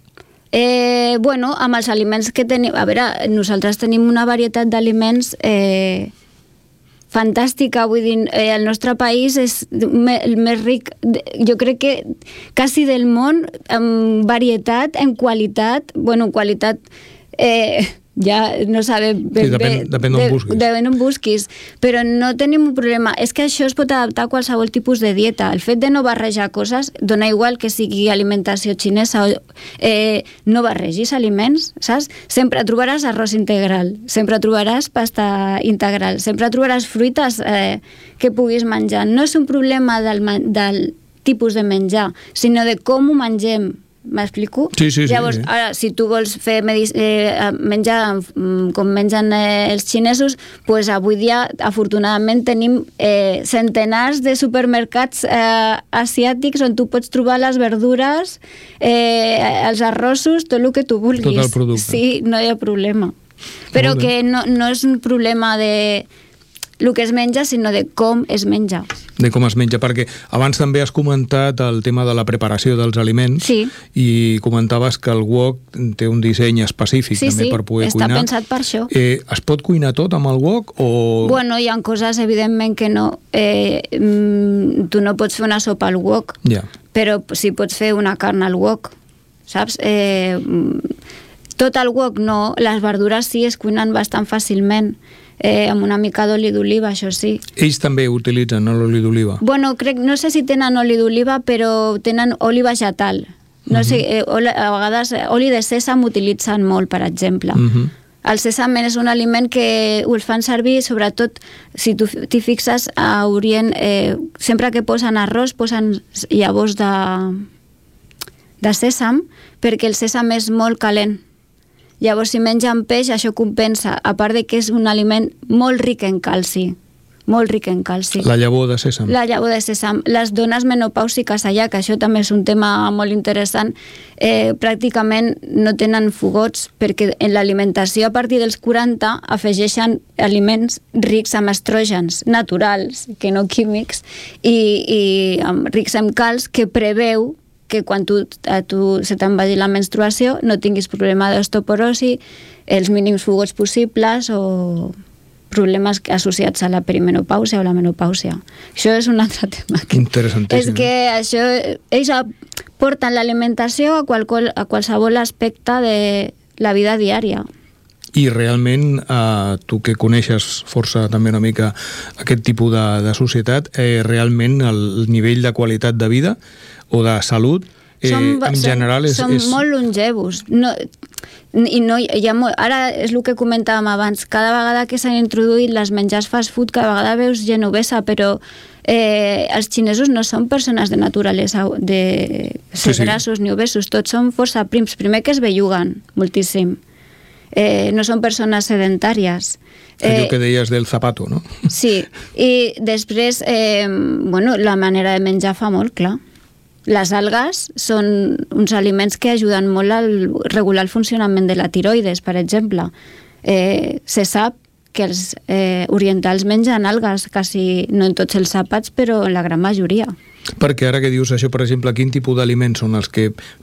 Eh, bueno, amb els aliments que tenim... A veure, nosaltres tenim una varietat d'aliments eh, fantàstica, vull dir, eh, el nostre país és el més ric, jo crec que quasi del món, en varietat, en qualitat, bueno, en qualitat... Eh, ja no sabem ben sí, depèn, bé depèn d'on busquis. Depèn d'on busquis, però no tenim un problema. És que això es pot adaptar a qualsevol tipus de dieta. El fet de no barrejar coses, dona igual que sigui alimentació xinesa o eh, no barregis aliments, saps? Sempre trobaràs arròs integral, sempre trobaràs pasta integral, sempre trobaràs fruites eh, que puguis menjar. No és un problema del, del tipus de menjar, sinó de com ho mengem. M'explico? Sí, sí, sí. Llavors, sí. ara, si tu vols fer medic eh, menjar com mengen eh, els xinesos, pues avui dia, afortunadament, tenim eh, centenars de supermercats eh, asiàtics on tu pots trobar les verdures, eh, els arrossos, tot el que tu vulguis. Tot el producte. Sí, no hi ha problema. Però que no, no és un problema de el que es menja, sinó de com es menja. De com es menja, perquè abans també has comentat el tema de la preparació dels aliments, sí. I comentaves que el wok té un disseny específic sí, també sí, per poder està cuinar. pensat per això. Eh, es pot cuinar tot amb el wok? O... Bueno, hi ha coses, evidentment, que no. Eh, mm, tu no pots fer una sopa al wok, ja. Però sí pots fer una carn al wok, saps? Eh, tot al wok no, les verdures sí es cuinen bastant fàcilment. Eh, amb una mica d'oli d'oliva, això sí. Ells també utilitzen no, l'oli d'oliva? Bueno, crec, no sé si tenen oli d'oliva, però tenen oli vegetal. No uh-huh. sé, eh, oli, a vegades oli de sèsam utilitzen molt, per exemple. Uh-huh. El sèsam és un aliment que el fan servir, sobretot, si tu t'hi fixes, a Orient, eh, sempre que posen arròs, posen llavors de, de sèsam, perquè el sèsam és molt calent. Llavors, si mengen peix, això compensa, a part de que és un aliment molt ric en calci, molt ric en calci. La llavor de sèsam. La llavor de sèsam. Les dones menopàusiques allà, que això també és un tema molt interessant, eh, pràcticament no tenen fogots, perquè en l'alimentació a partir dels quaranta afegeixen aliments rics amb estrògens naturals, que no químics, i, i rics en calç, que preveu que quan tu, a tu se te'n vagi la menstruació no tinguis problema d'osteoporosi, els mínims fogots possibles o problemes associats a la perimenopàusia o la menopàusia. Això és un altre tema. Interessantíssim. És que això, ells porten l'alimentació a, qualsevol, a qualsevol aspecte de la vida diària. I realment, eh, tu que coneixes força també una mica aquest tipus de, de societat, eh, realment el nivell de qualitat de vida o de salut, eh, som, en general és... Som és... molt longevos. No, i no, hi ha molt, ara és el que comentàvem abans, cada vegada que s'han introduït les menjars fast food, cada vegada veus gent obesa, però eh, els xinesos no són persones de naturalesa de ser sí, grassos sí. Ni obesos, tots són força prims. Primer que es belluguen moltíssim. Eh, no són persones sedentàries. Allò eh, que deies del zapato, no? Sí, i després, eh, bueno, la manera de menjar fa molt, clar. Les algues són uns aliments que ajuden molt a regular el funcionament de la tiroides, per exemple. Eh, se sap que els eh, orientals mengen algues, quasi no en tots els àpats, però en la gran majoria. Perquè ara que dius això, per exemple, quin tipus d'aliments són els que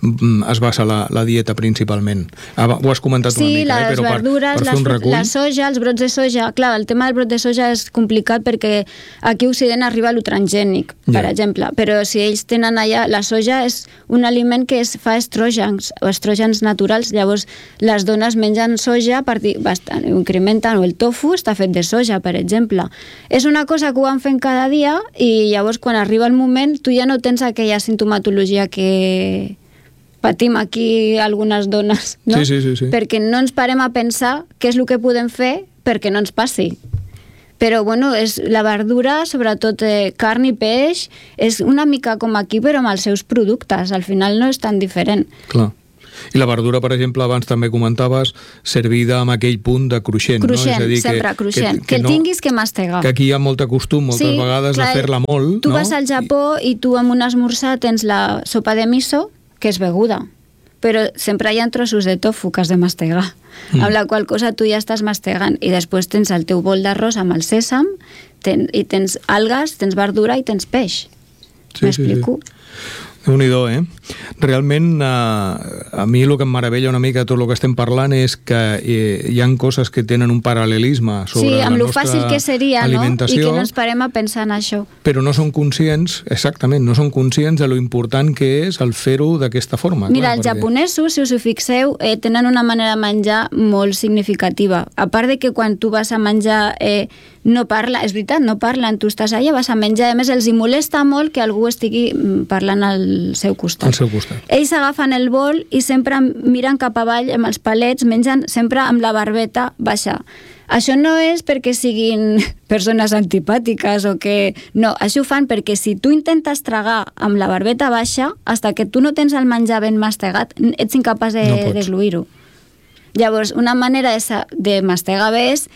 es basa la, la dieta principalment? Ah, ho has comentat sí, una mica, eh? Però verdures, per, per fer un recull... la soja, els brots de soja. Clar, el tema del brot de soja és complicat perquè aquí a Occident arriba lo transgènic, per Ja. exemple. Però si ells tenen allà... La soja és un aliment que es fa estrògens, o estrògens naturals. Llavors, les dones mengen soja, per dir, bastant, ho incrementen, o el tofu està fet de soja, per exemple. És una cosa que ho van fent cada dia i llavors, quan arriba el moment, tu ja no tens aquella sintomatologia que patim aquí algunes dones, no? Sí, sí, sí, sí. Perquè no ens parem a pensar què és el que podem fer perquè no ens passi. Però, bueno, és la verdura, sobretot eh, carn i peix, és una mica com aquí, però amb els seus productes. Al final no és tan diferent. Clar. I la verdura, per exemple, abans també comentaves, servida amb aquell punt de cruixent. Cruixent, no? És a dir, sempre que, cruixent. Que, que, que el no, tinguis que mastegar. Que aquí hi ha molta costum, moltes sí, vegades, clar, de fer-la molt. Tu no? vas al Japó i tu amb un esmorzar tens la sopa de miso, que és beguda, però sempre hi ha trossos de tofu que has de mastegar, mm. amb la qual cosa tu ja estàs mastegant, i després tens el teu bol d'arròs amb el sèsam, ten, i tens algues, tens verdura i tens peix. Sí, M'explico? Sí, sí. Déu-n'hi-do, eh? Realment, eh, a mi el que em meravella una mica tot el que estem parlant és que eh, hi ha coses que tenen un paral·lelisme sobre sí, la amb lo nostra fàcil que seria, alimentació, no? I que no ens parem a pensar en això. Però no són conscients, exactament, no són conscients de lo important que és el fer-ho d'aquesta forma. Mira, clar, els perquè... japonesos, si us ho fixeu, eh, tenen una manera de menjar molt significativa. A part de que quan tu vas a menjar eh, no parla, és veritat, no parlen, tu estàs allà, vas a menjar, a més els hi molesta molt que algú estigui parlant al seu costat. Al seu costat. Ells agafen el bol i sempre miren cap avall amb els palets, mengen sempre amb la barbeta baixa. Això no és perquè siguin persones antipàtiques o que... No, això ho fan perquè si tu intentes tragar amb la barbeta baixa, hasta que tu no tens el menjar ben mastegat, ets incapaç de No desluir-ho. Llavors, una manera de, de mastegar bé és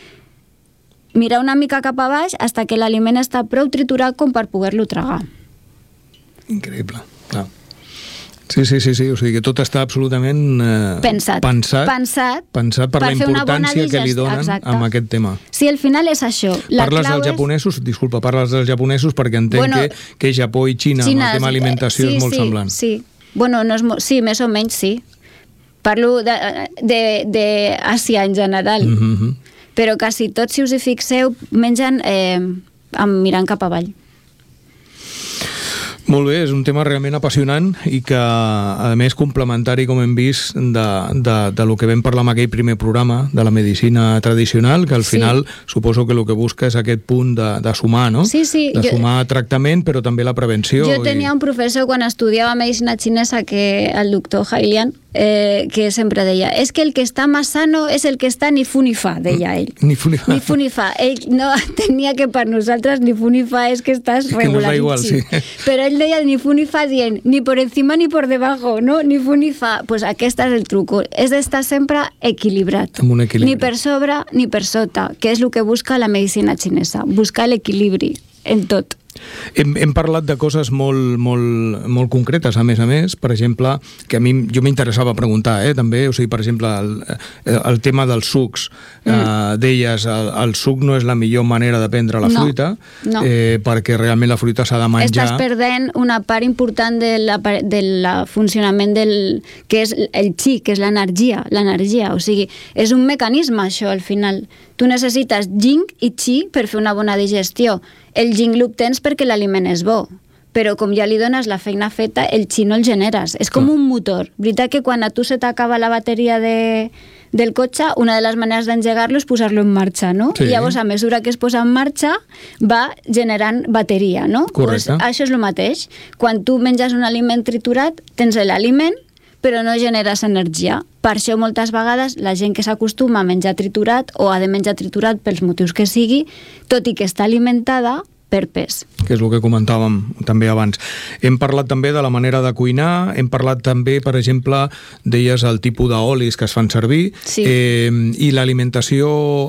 mirar una mica cap a baix hasta que l'aliment està prou triturat com per poder-lo tragar. Increïble, clar. Sí, sí, sí, sí, o sigui que tot està absolutament eh, pensat, pensat, pensat, pensat per, per la importància que li donen exacte. amb aquest tema. Sí, al final és això. La parles clau dels és... japonesos, disculpa, parles dels japonesos perquè entenc bueno, que, que Japó i Xina, Xina amb el tema alimentació sí, és molt sí, semblant. Sí, bueno, no és mo... sí, més o menys sí. Parlo d'Àsia en general. Mm-hmm. Però quasi tots, si us hi fixeu, mengen eh, mirant cap avall. Molt bé, és un tema realment apassionant i que, a més, complementari, com hem vist, de, de, de lo que vam parlar en aquell primer programa, de la medicina tradicional, que al sí. final suposo que el que busca és aquest punt de, de sumar, no? Sí, sí. De jo, sumar tractament, però també la prevenció. Jo tenia i... un professor quan estudiava medicina xinesa, que el doctor Hailian, eh, que sempre deia, és que el que està més sano és el que està ni fu ni fa, deia ell. Ni fu ni fa. Ni fu ni fa. Ell no tenia que per nosaltres ni fu ni fa és que estàs regular. Que no igual, sí. Però ell deia ni fu ni fa dient ni por encima ni por debajo, no? Ni fu ni fa. Pues aquest és el truco. És d'estar sempre equilibrat. Amb un equilibri. Ni per sobre ni per sota, que és el que busca la medicina xinesa. Buscar l'equilibri en tot. Hem, hem parlat de coses molt, molt, molt concretes, a més a més, per exemple, que a mi jo m'interessava preguntar, eh, també, o sigui, per exemple, el, el tema dels sucs. Mm. Eh, deies, el, el suc no és la millor manera de prendre la no, fruita, no. Eh, perquè realment la fruita s'ha de menjar... Estàs perdent una part important del de la funcionament del... que és el chi, que és l'energia, l'energia, o sigui, és un mecanisme això, al final. Tu necessites yin i chi per fer una bona digestió. El yin l'obtens perquè l'aliment és bo, però com ja li dones la feina feta, el chi no el generes. És com un motor. Veritat que quan a tu se t'acaba la bateria de, del cotxe, una de les maneres d'engegar-lo és posar-lo en marxa, no? Sí. I llavors, a mesura que es posa en marxa, va generant bateria, no? Correcte. Pues això és el mateix. Quan tu menges un aliment triturat, tens l'aliment, però no generes energia. Per això moltes vegades la gent que s'acostuma a menjar triturat o ha de menjar triturat pels motius que sigui, tot i que està alimentada, per pes. Que és el que comentàvem també abans. Hem parlat també de la manera de cuinar, hem parlat també, per exemple, deies el tipus d'olis que es fan servir, sí. eh, i l'alimentació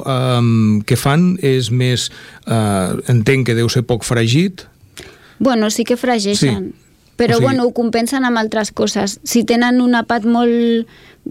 eh, que fan és més, eh, entenc que deu ser poc fregit. Bueno, sí que fregeixen. Sí. Però, o sigui... bueno, ho compensen amb altres coses. Si tenen un apat molt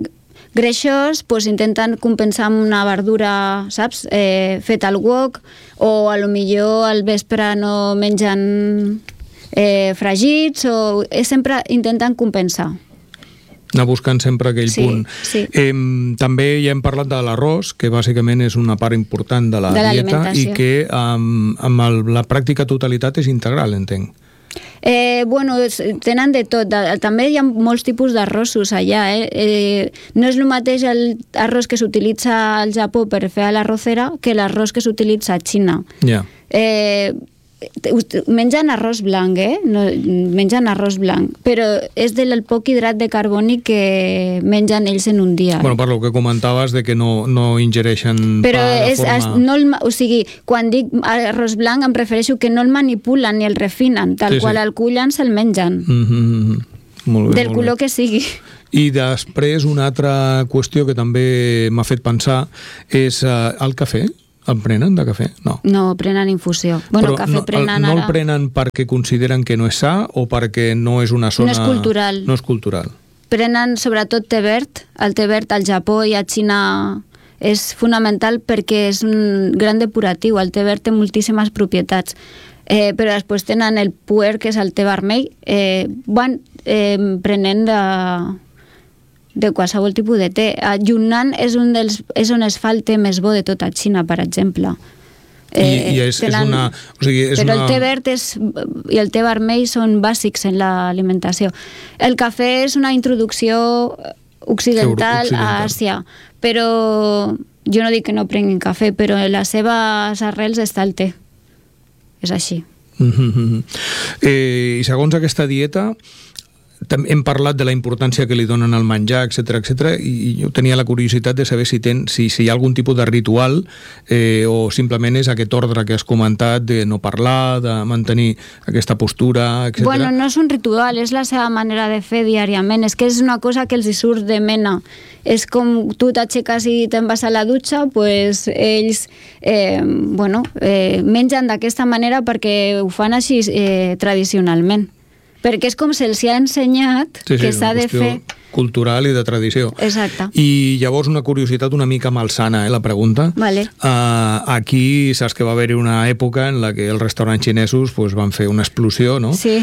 greixós, pues intenten compensar amb una verdura, saps? Eh, fet al wok, o a lo millor al vespre no mengen eh, fregits, o eh, sempre intenten compensar. Anar buscant sempre aquell sí, punt. Sí. Eh, també ja hem parlat de l'arròs, que bàsicament és una part important de la de dieta i que amb, amb el, la pràctica totalitat és integral, entenc. Eh, bueno, tenen de tot. També hi ha molts tipus d'arrossos allà. Eh? Eh, no és el mateix l'arròs que s'utilitza al Japó per fer a l'arrocera que l'arròs que s'utilitza a Xina. Ja. Eh, mengen arròs blanc, eh? No, mengen arròs blanc, però és del poc hidrat de carboni que mengen ells en un dia. Bueno, per lo que comentaves de que no, no ingereixen però pa de és, forma... Es, no el, o sigui, quan dic arròs blanc em refereixo que no el manipulen ni el refinen, tal sí, qual sí. el cullen se'l mengen. Mm-hmm. Molt bé, del molt color bé. que sigui. I després una altra qüestió que també m'ha fet pensar és uh, el cafè. El prenen de cafè? No. No, prenen infusió. Bueno, però cafè no, prenen el, no ara... el prenen perquè consideren que no és sa o perquè no és una zona... No és cultural. No és cultural. Prenen sobretot té verd. El té verd al Japó i a Xina és fonamental perquè és un gran depuratiu. El té verd té moltíssimes propietats. Eh, però després tenen el puer, que és el té vermell. Eh, van eh, prenent de... de qualsevol tipus de té. A Yunnan és, un dels, és on es fa el té més bo de tota Xina, per exemple. Eh, I, i és, tenen, és una... O sigui, és però una... el té verd és, i el té vermell són bàsics en l'alimentació. El cafè és una introducció occidental, occidental a Àsia, però jo no dic que no prenguin cafè, però en les seves arrels està el té. És així. Mm-hmm. Eh, I segons aquesta dieta... També hem parlat de la importància que li donen al menjar, etcètera, etcètera, i jo tenia la curiositat de saber si, ten, si, si hi ha algun tipus de ritual eh, o simplement és aquest ordre que has comentat de no parlar, de mantenir aquesta postura, etcètera. Bueno, no és un ritual, és la seva manera de fer diàriament. És que és una cosa que els hi surt de mena. És com tu t'aixeques i te'n vas a la dutxa, pues ells eh, bueno, eh, mengen d'aquesta manera perquè ho fan així eh, tradicionalment. Perquè és com se'ls ha ensenyat sí, sí, que s'ha de fer... cultural i de tradició. Exacte. I llavors una curiositat una mica malsana, eh, la pregunta. Vale. Uh, aquí saps que va haver-hi una època en la que els restaurants xinesos pues, van fer una explosió, no? Sí.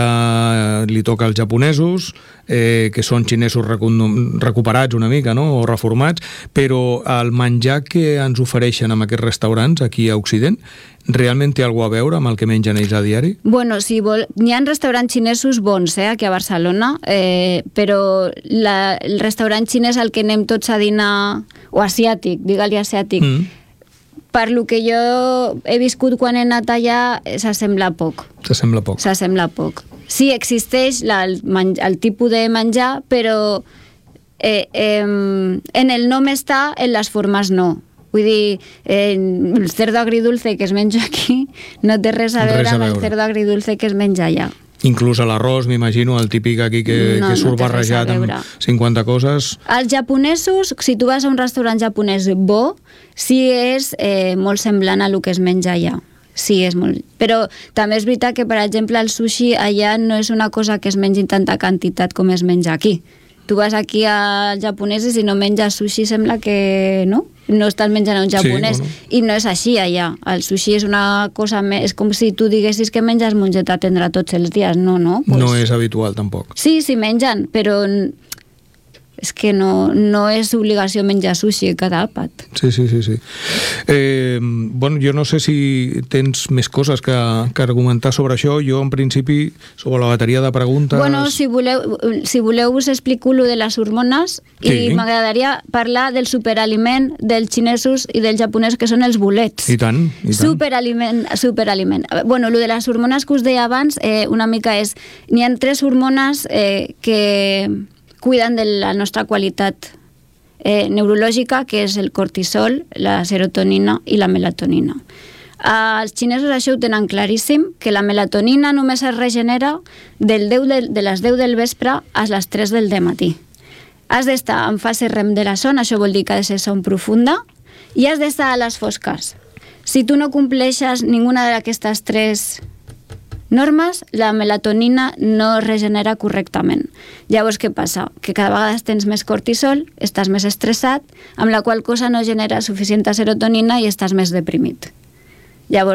Ara li toca als japonesos, eh, que són xinesos recuperats una mica, no? O reformats, però el menjar que ens ofereixen en aquests restaurants aquí a Occident realment té alguna a veure amb el que mengen ells a diari? Bueno, si vol... N'hi ha restaurants xinesos bons, eh, aquí a Barcelona, eh, però la, el restaurant xinès al que anem tots a dinar, o asiàtic, digue-li asiàtic, mm. per lo que jo he viscut quan he anat allà, s'assembla poc. S'assembla poc. S'assembla poc. Sí, existeix la, el, el tipus de menjar, però eh, eh, en el nom està, en les formes no. Vull dir, eh, el cerdo agridulce que es menja aquí no té res a veure res a amb veure. El cerdo agridulce que es menja allà. Inclús a l'arròs, m'imagino, el típic aquí que, no, que surt no barrejat amb cinquanta coses. Els japonesos, si tu vas a un restaurant japonès bo, sí és eh, molt semblant a el que es menja allà. Sí, és molt... Però també és veritat que, per exemple, el sushi allà no és una cosa que es mengi en tanta quantitat com es menja aquí. Tu vas aquí als japonesos i no menges sushi, sembla que no, no estàs menjant un japonès. Sí, bueno. I no és així allà. El sushi és una cosa més... És com si tu diguessis que menges mongeta tendra tots els dies. No, no. Pues... No és habitual, tampoc. Sí, sí mengen, però és que no, no és obligació menjar sushi cada àpat. Sí, sí, sí. sí. Eh, bueno, jo no sé si tens més coses que, que argumentar sobre això. Jo, en principi, sobre la bateria de preguntes... Bueno, si voleu, si voleu us explico lo de les hormones sí. I m'agradaria parlar del superaliment dels xinesos i dels japonesos, que són els bolets. I tant, i tant. Superaliment, superaliment. Bueno, lo de les hormones que us deia abans, eh, una mica és... N'hi ha tres hormones eh, que... cuiden de la nostra qualitat eh, neurològica, que és el cortisol, la serotonina i la melatonina. Eh, els xinesos això ho tenen claríssim, que la melatonina només es regenera del deu de, de les deu del vespre a les tres del matí. Has d'estar en fase rem de la son, això vol dir que ha de ser son profunda, i has d'estar a les fosques. Si tu no compleixes ninguna d'aquestes tres normes, la melatonina no es regenera correctament. Llavors, què passa? Que cada vegada tens més cortisol, estàs més estressat, amb la qual cosa no genera suficient serotonina i estàs més deprimit. Llavors,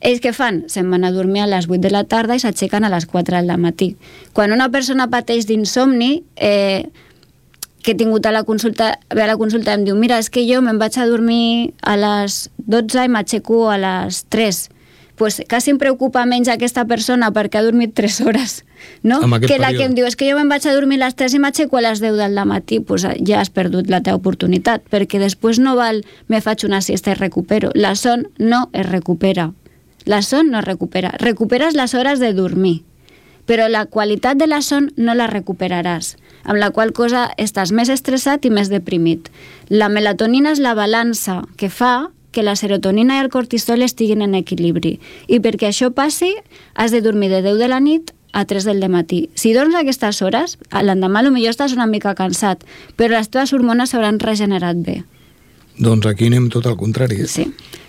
Ells què fan? Se'n van a dormir a les vuit de la tarda i s'aixequen a les quatre del matí. Quan una persona pateix d'insomni, eh, que he tingut a la consulta, ve a la consulta i em diu, mira, és que jo me'n vaig a dormir a les dotze i m'aixeco a les tres. Pues quasi em preocupa menys aquesta persona perquè ha dormit tres hores, no? Que la que em diu, és que jo me'n vaig a dormir a les tres i m'aixeco a les deu del matí, pues ja has perdut la teva oportunitat, perquè després no val, me faig una siesta i recupero. La son no es recupera. La son no es recupera. Recuperes les hores de dormir, però la qualitat de la son no la recuperaràs, amb la qual cosa estàs més estressat i més deprimit. La melatonina és la balança que fa que la serotonina i el cortisol estiguin en equilibri. I perquè això passi, has de dormir de deu de la nit a tres del matí. Si dorms a aquestes hores, l'endemà potser estàs una mica cansat, però les teves hormones s'hauran regenerat bé. Doncs aquí anem tot al contrari. Sí.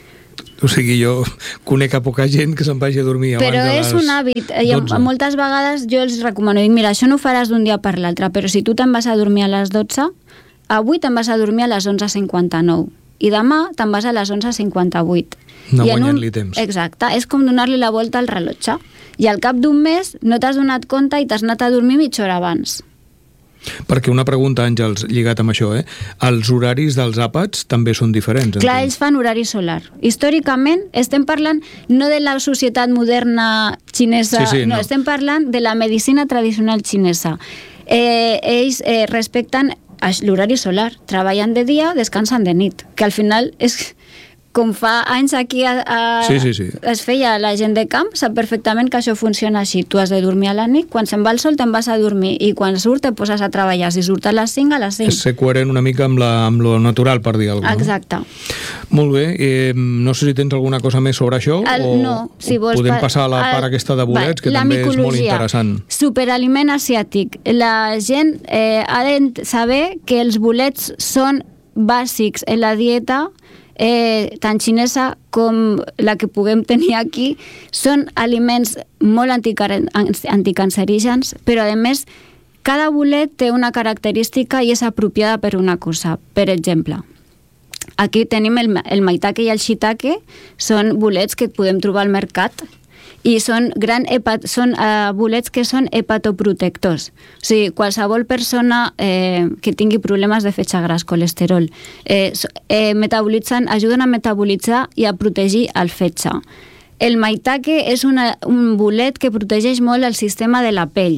O sigui, jo conec a poca gent que se'n vagi a dormir abans però de les és un hàbit. I moltes vegades jo els recomano, dic, mira, això no ho faràs d'un dia per l'altre, però si tu te'n vas a dormir a les dotze, avui te'n vas a dormir a les onze cinquanta-nou. I demà te'n vas a les onze cinquanta-vuit. No guanyant-li un... temps. Exacte, és com donar-li la volta al rellotge. I al cap d'un mes no t'has donat compte i t'has anat a dormir mitja hora abans. Perquè una pregunta, Àngels, lligat amb això, eh? Els horaris dels àpats també són diferents. Clar, ells fan horari solar. Històricament estem parlant no de la societat moderna xinesa, sí, sí, no, no, estem parlant de la medicina tradicional xinesa. Eh, ells eh, respecten l'horari solar, treballen de dia, descansen de nit, que al final és com fa anys aquí a, a, sí, sí, sí. es feia la gent de camp, sap perfectament que això funciona així. Tu has de dormir a la nit, quan se'n va el sol te'n vas a dormir i quan surt te poses a treballar. Si surt a les cinc, a les cinc. És ser coherent una mica amb, la, amb lo natural, per dir alguna cosa. Exacte. No? Molt bé. Eh, no sé si tens alguna cosa més sobre això el, o, no, si vols, o podem passar a la part el, aquesta de bolets, va, que també és molt interessant. Superaliment asiàtic. La gent eh, ha de saber que els bolets són bàsics en la dieta Eh, tant xinesa com la que puguem tenir aquí. Són aliments molt anticancerígens, però a més cada bolet té una característica i és apropiada per una cosa. Per exemple, aquí tenim el, el maitake i el shiitake, són bolets que podem trobar al mercat i són, gran hepat, són uh, bolets que són hepatoprotectors. O sigui, qualsevol persona eh, que tingui problemes de fetge gras, colesterol, eh, eh, metabolitzen, ajuden a metabolitzar i a protegir el fetge. El maitake és una, un bolet que protegeix molt el sistema de la pell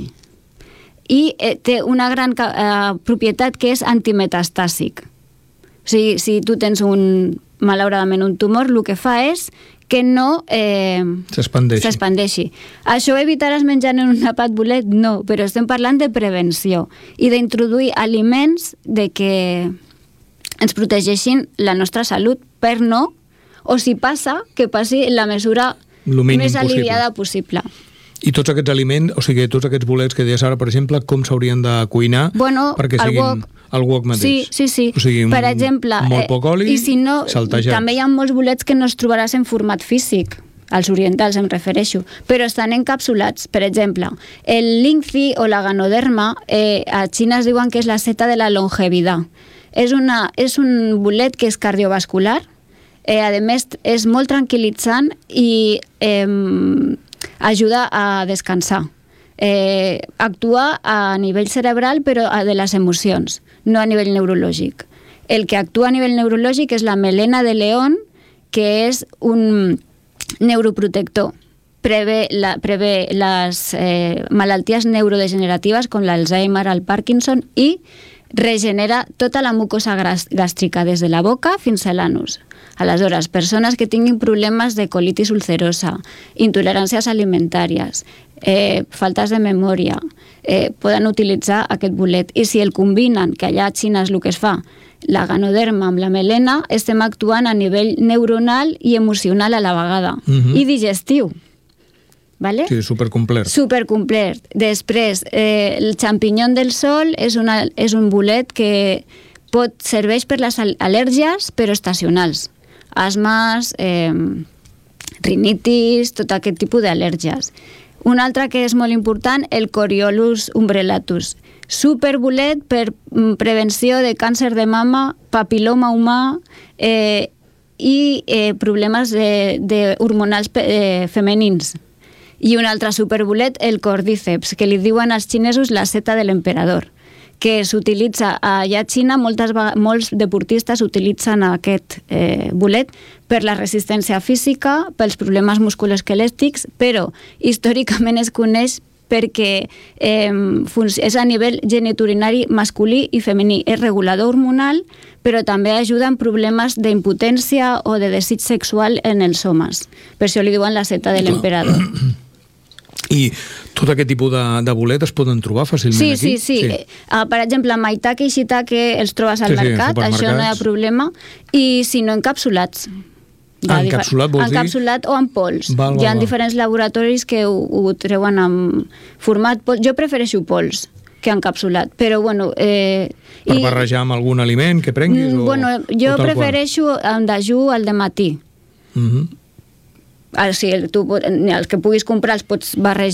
i eh, té una gran eh, propietat que és antimetastàsic. O sigui, si tu tens un, malauradament un tumor, el que fa és que no eh, s'expandeixi. Això ho evitaràs menjant en un àpat bolet? No, però estem parlant de prevenció i d'introduir aliments de que ens protegeixin la nostra salut per no, o si passa, que passi en la mesura més aliviada possible. I tots aquests aliments, o sigui, tots aquests bolets que deies ara, per exemple, com s'haurien de cuinar bueno, perquè siguin wok, el wok mateix? Sí, sí, sí. O sigui, per exemple, molt poc oli, i si no, saltejats. També hi ha molts bolets que no els trobaràs en format físic, als orientals em refereixo, però estan encapsulats. Per exemple, el lingzi o la ganoderma, eh, a Xina es diuen que és la seta de la longevitat. És, una, és un bolet que és cardiovascular, eh, a més és molt tranquil·litzant i eh, ajuda a descansar. Eh, actua a nivell cerebral però de les emocions, no a nivell neurològic. El que actua a nivell neurològic és la melena de león, que és un neuroprotector. Prevé, la, prevé les eh, malalties neurodegeneratives com l'Alzheimer, el Parkinson i regenera tota la mucosa gàstrica des de la boca fins a l'anus. Aleshores, persones que tinguin problemes de colitis ulcerosa, intoleràncies alimentàries, eh, faltes de memòria, eh, poden utilitzar aquest bolet. I si el combinen, que allà a Xina és el que es fa, la ganoderma amb la melena, estem actuant a nivell neuronal i emocional a la vegada. Uh-huh. I digestiu. Vale? Sí, supercomplet. Supercomplet. Després, eh, el xampinyó del sol és, una, és un bolet que pot serveix per les al·lèrgies, però estacionals. Asmes, eh, rinitis, tot aquest tipus d'al·lèrgies. Un altre que és molt important, el Coriolus umbrelatus. Superbolet per prevenció de càncer de mama, papiloma humà, eh, i eh, problemes de, de hormonals eh, femenins. I un altre superbolet, el cordíceps, que li diuen als xinesos la seta de l'emperador, que s'utilitza allà a Xina, moltes, molts deportistes utilitzen aquest eh, bolet per la resistència física, pels problemes musculoesquelètics, però històricament es coneix perquè eh, és a nivell geniturinari masculí i femení. És regulador hormonal, però també ajuda en problemes d'impotència o de desig sexual en els homes. Per això li diuen la seta de l'emperador. I tot aquest tipus de, de bolet es poden trobar fàcilment sí, aquí? Sí, sí, sí. Uh, per exemple, maitake i shiitake els trobes al sí, mercat, sí, això no hi ha problema, i si no, encapsulats. Ah, encapsulat vols dir? Encapsulat o en pols. Val, val, hi ha val. diferents laboratoris que ho, ho treuen en format pols. Jo prefereixo pols que encapsulat, però bueno... Eh, per i, barrejar amb algun aliment que prenguis? Mm, o, bueno, jo o prefereixo en dejú al dematí. Uh -huh. O sigui, tu, els que puguis comprar els pots barrejar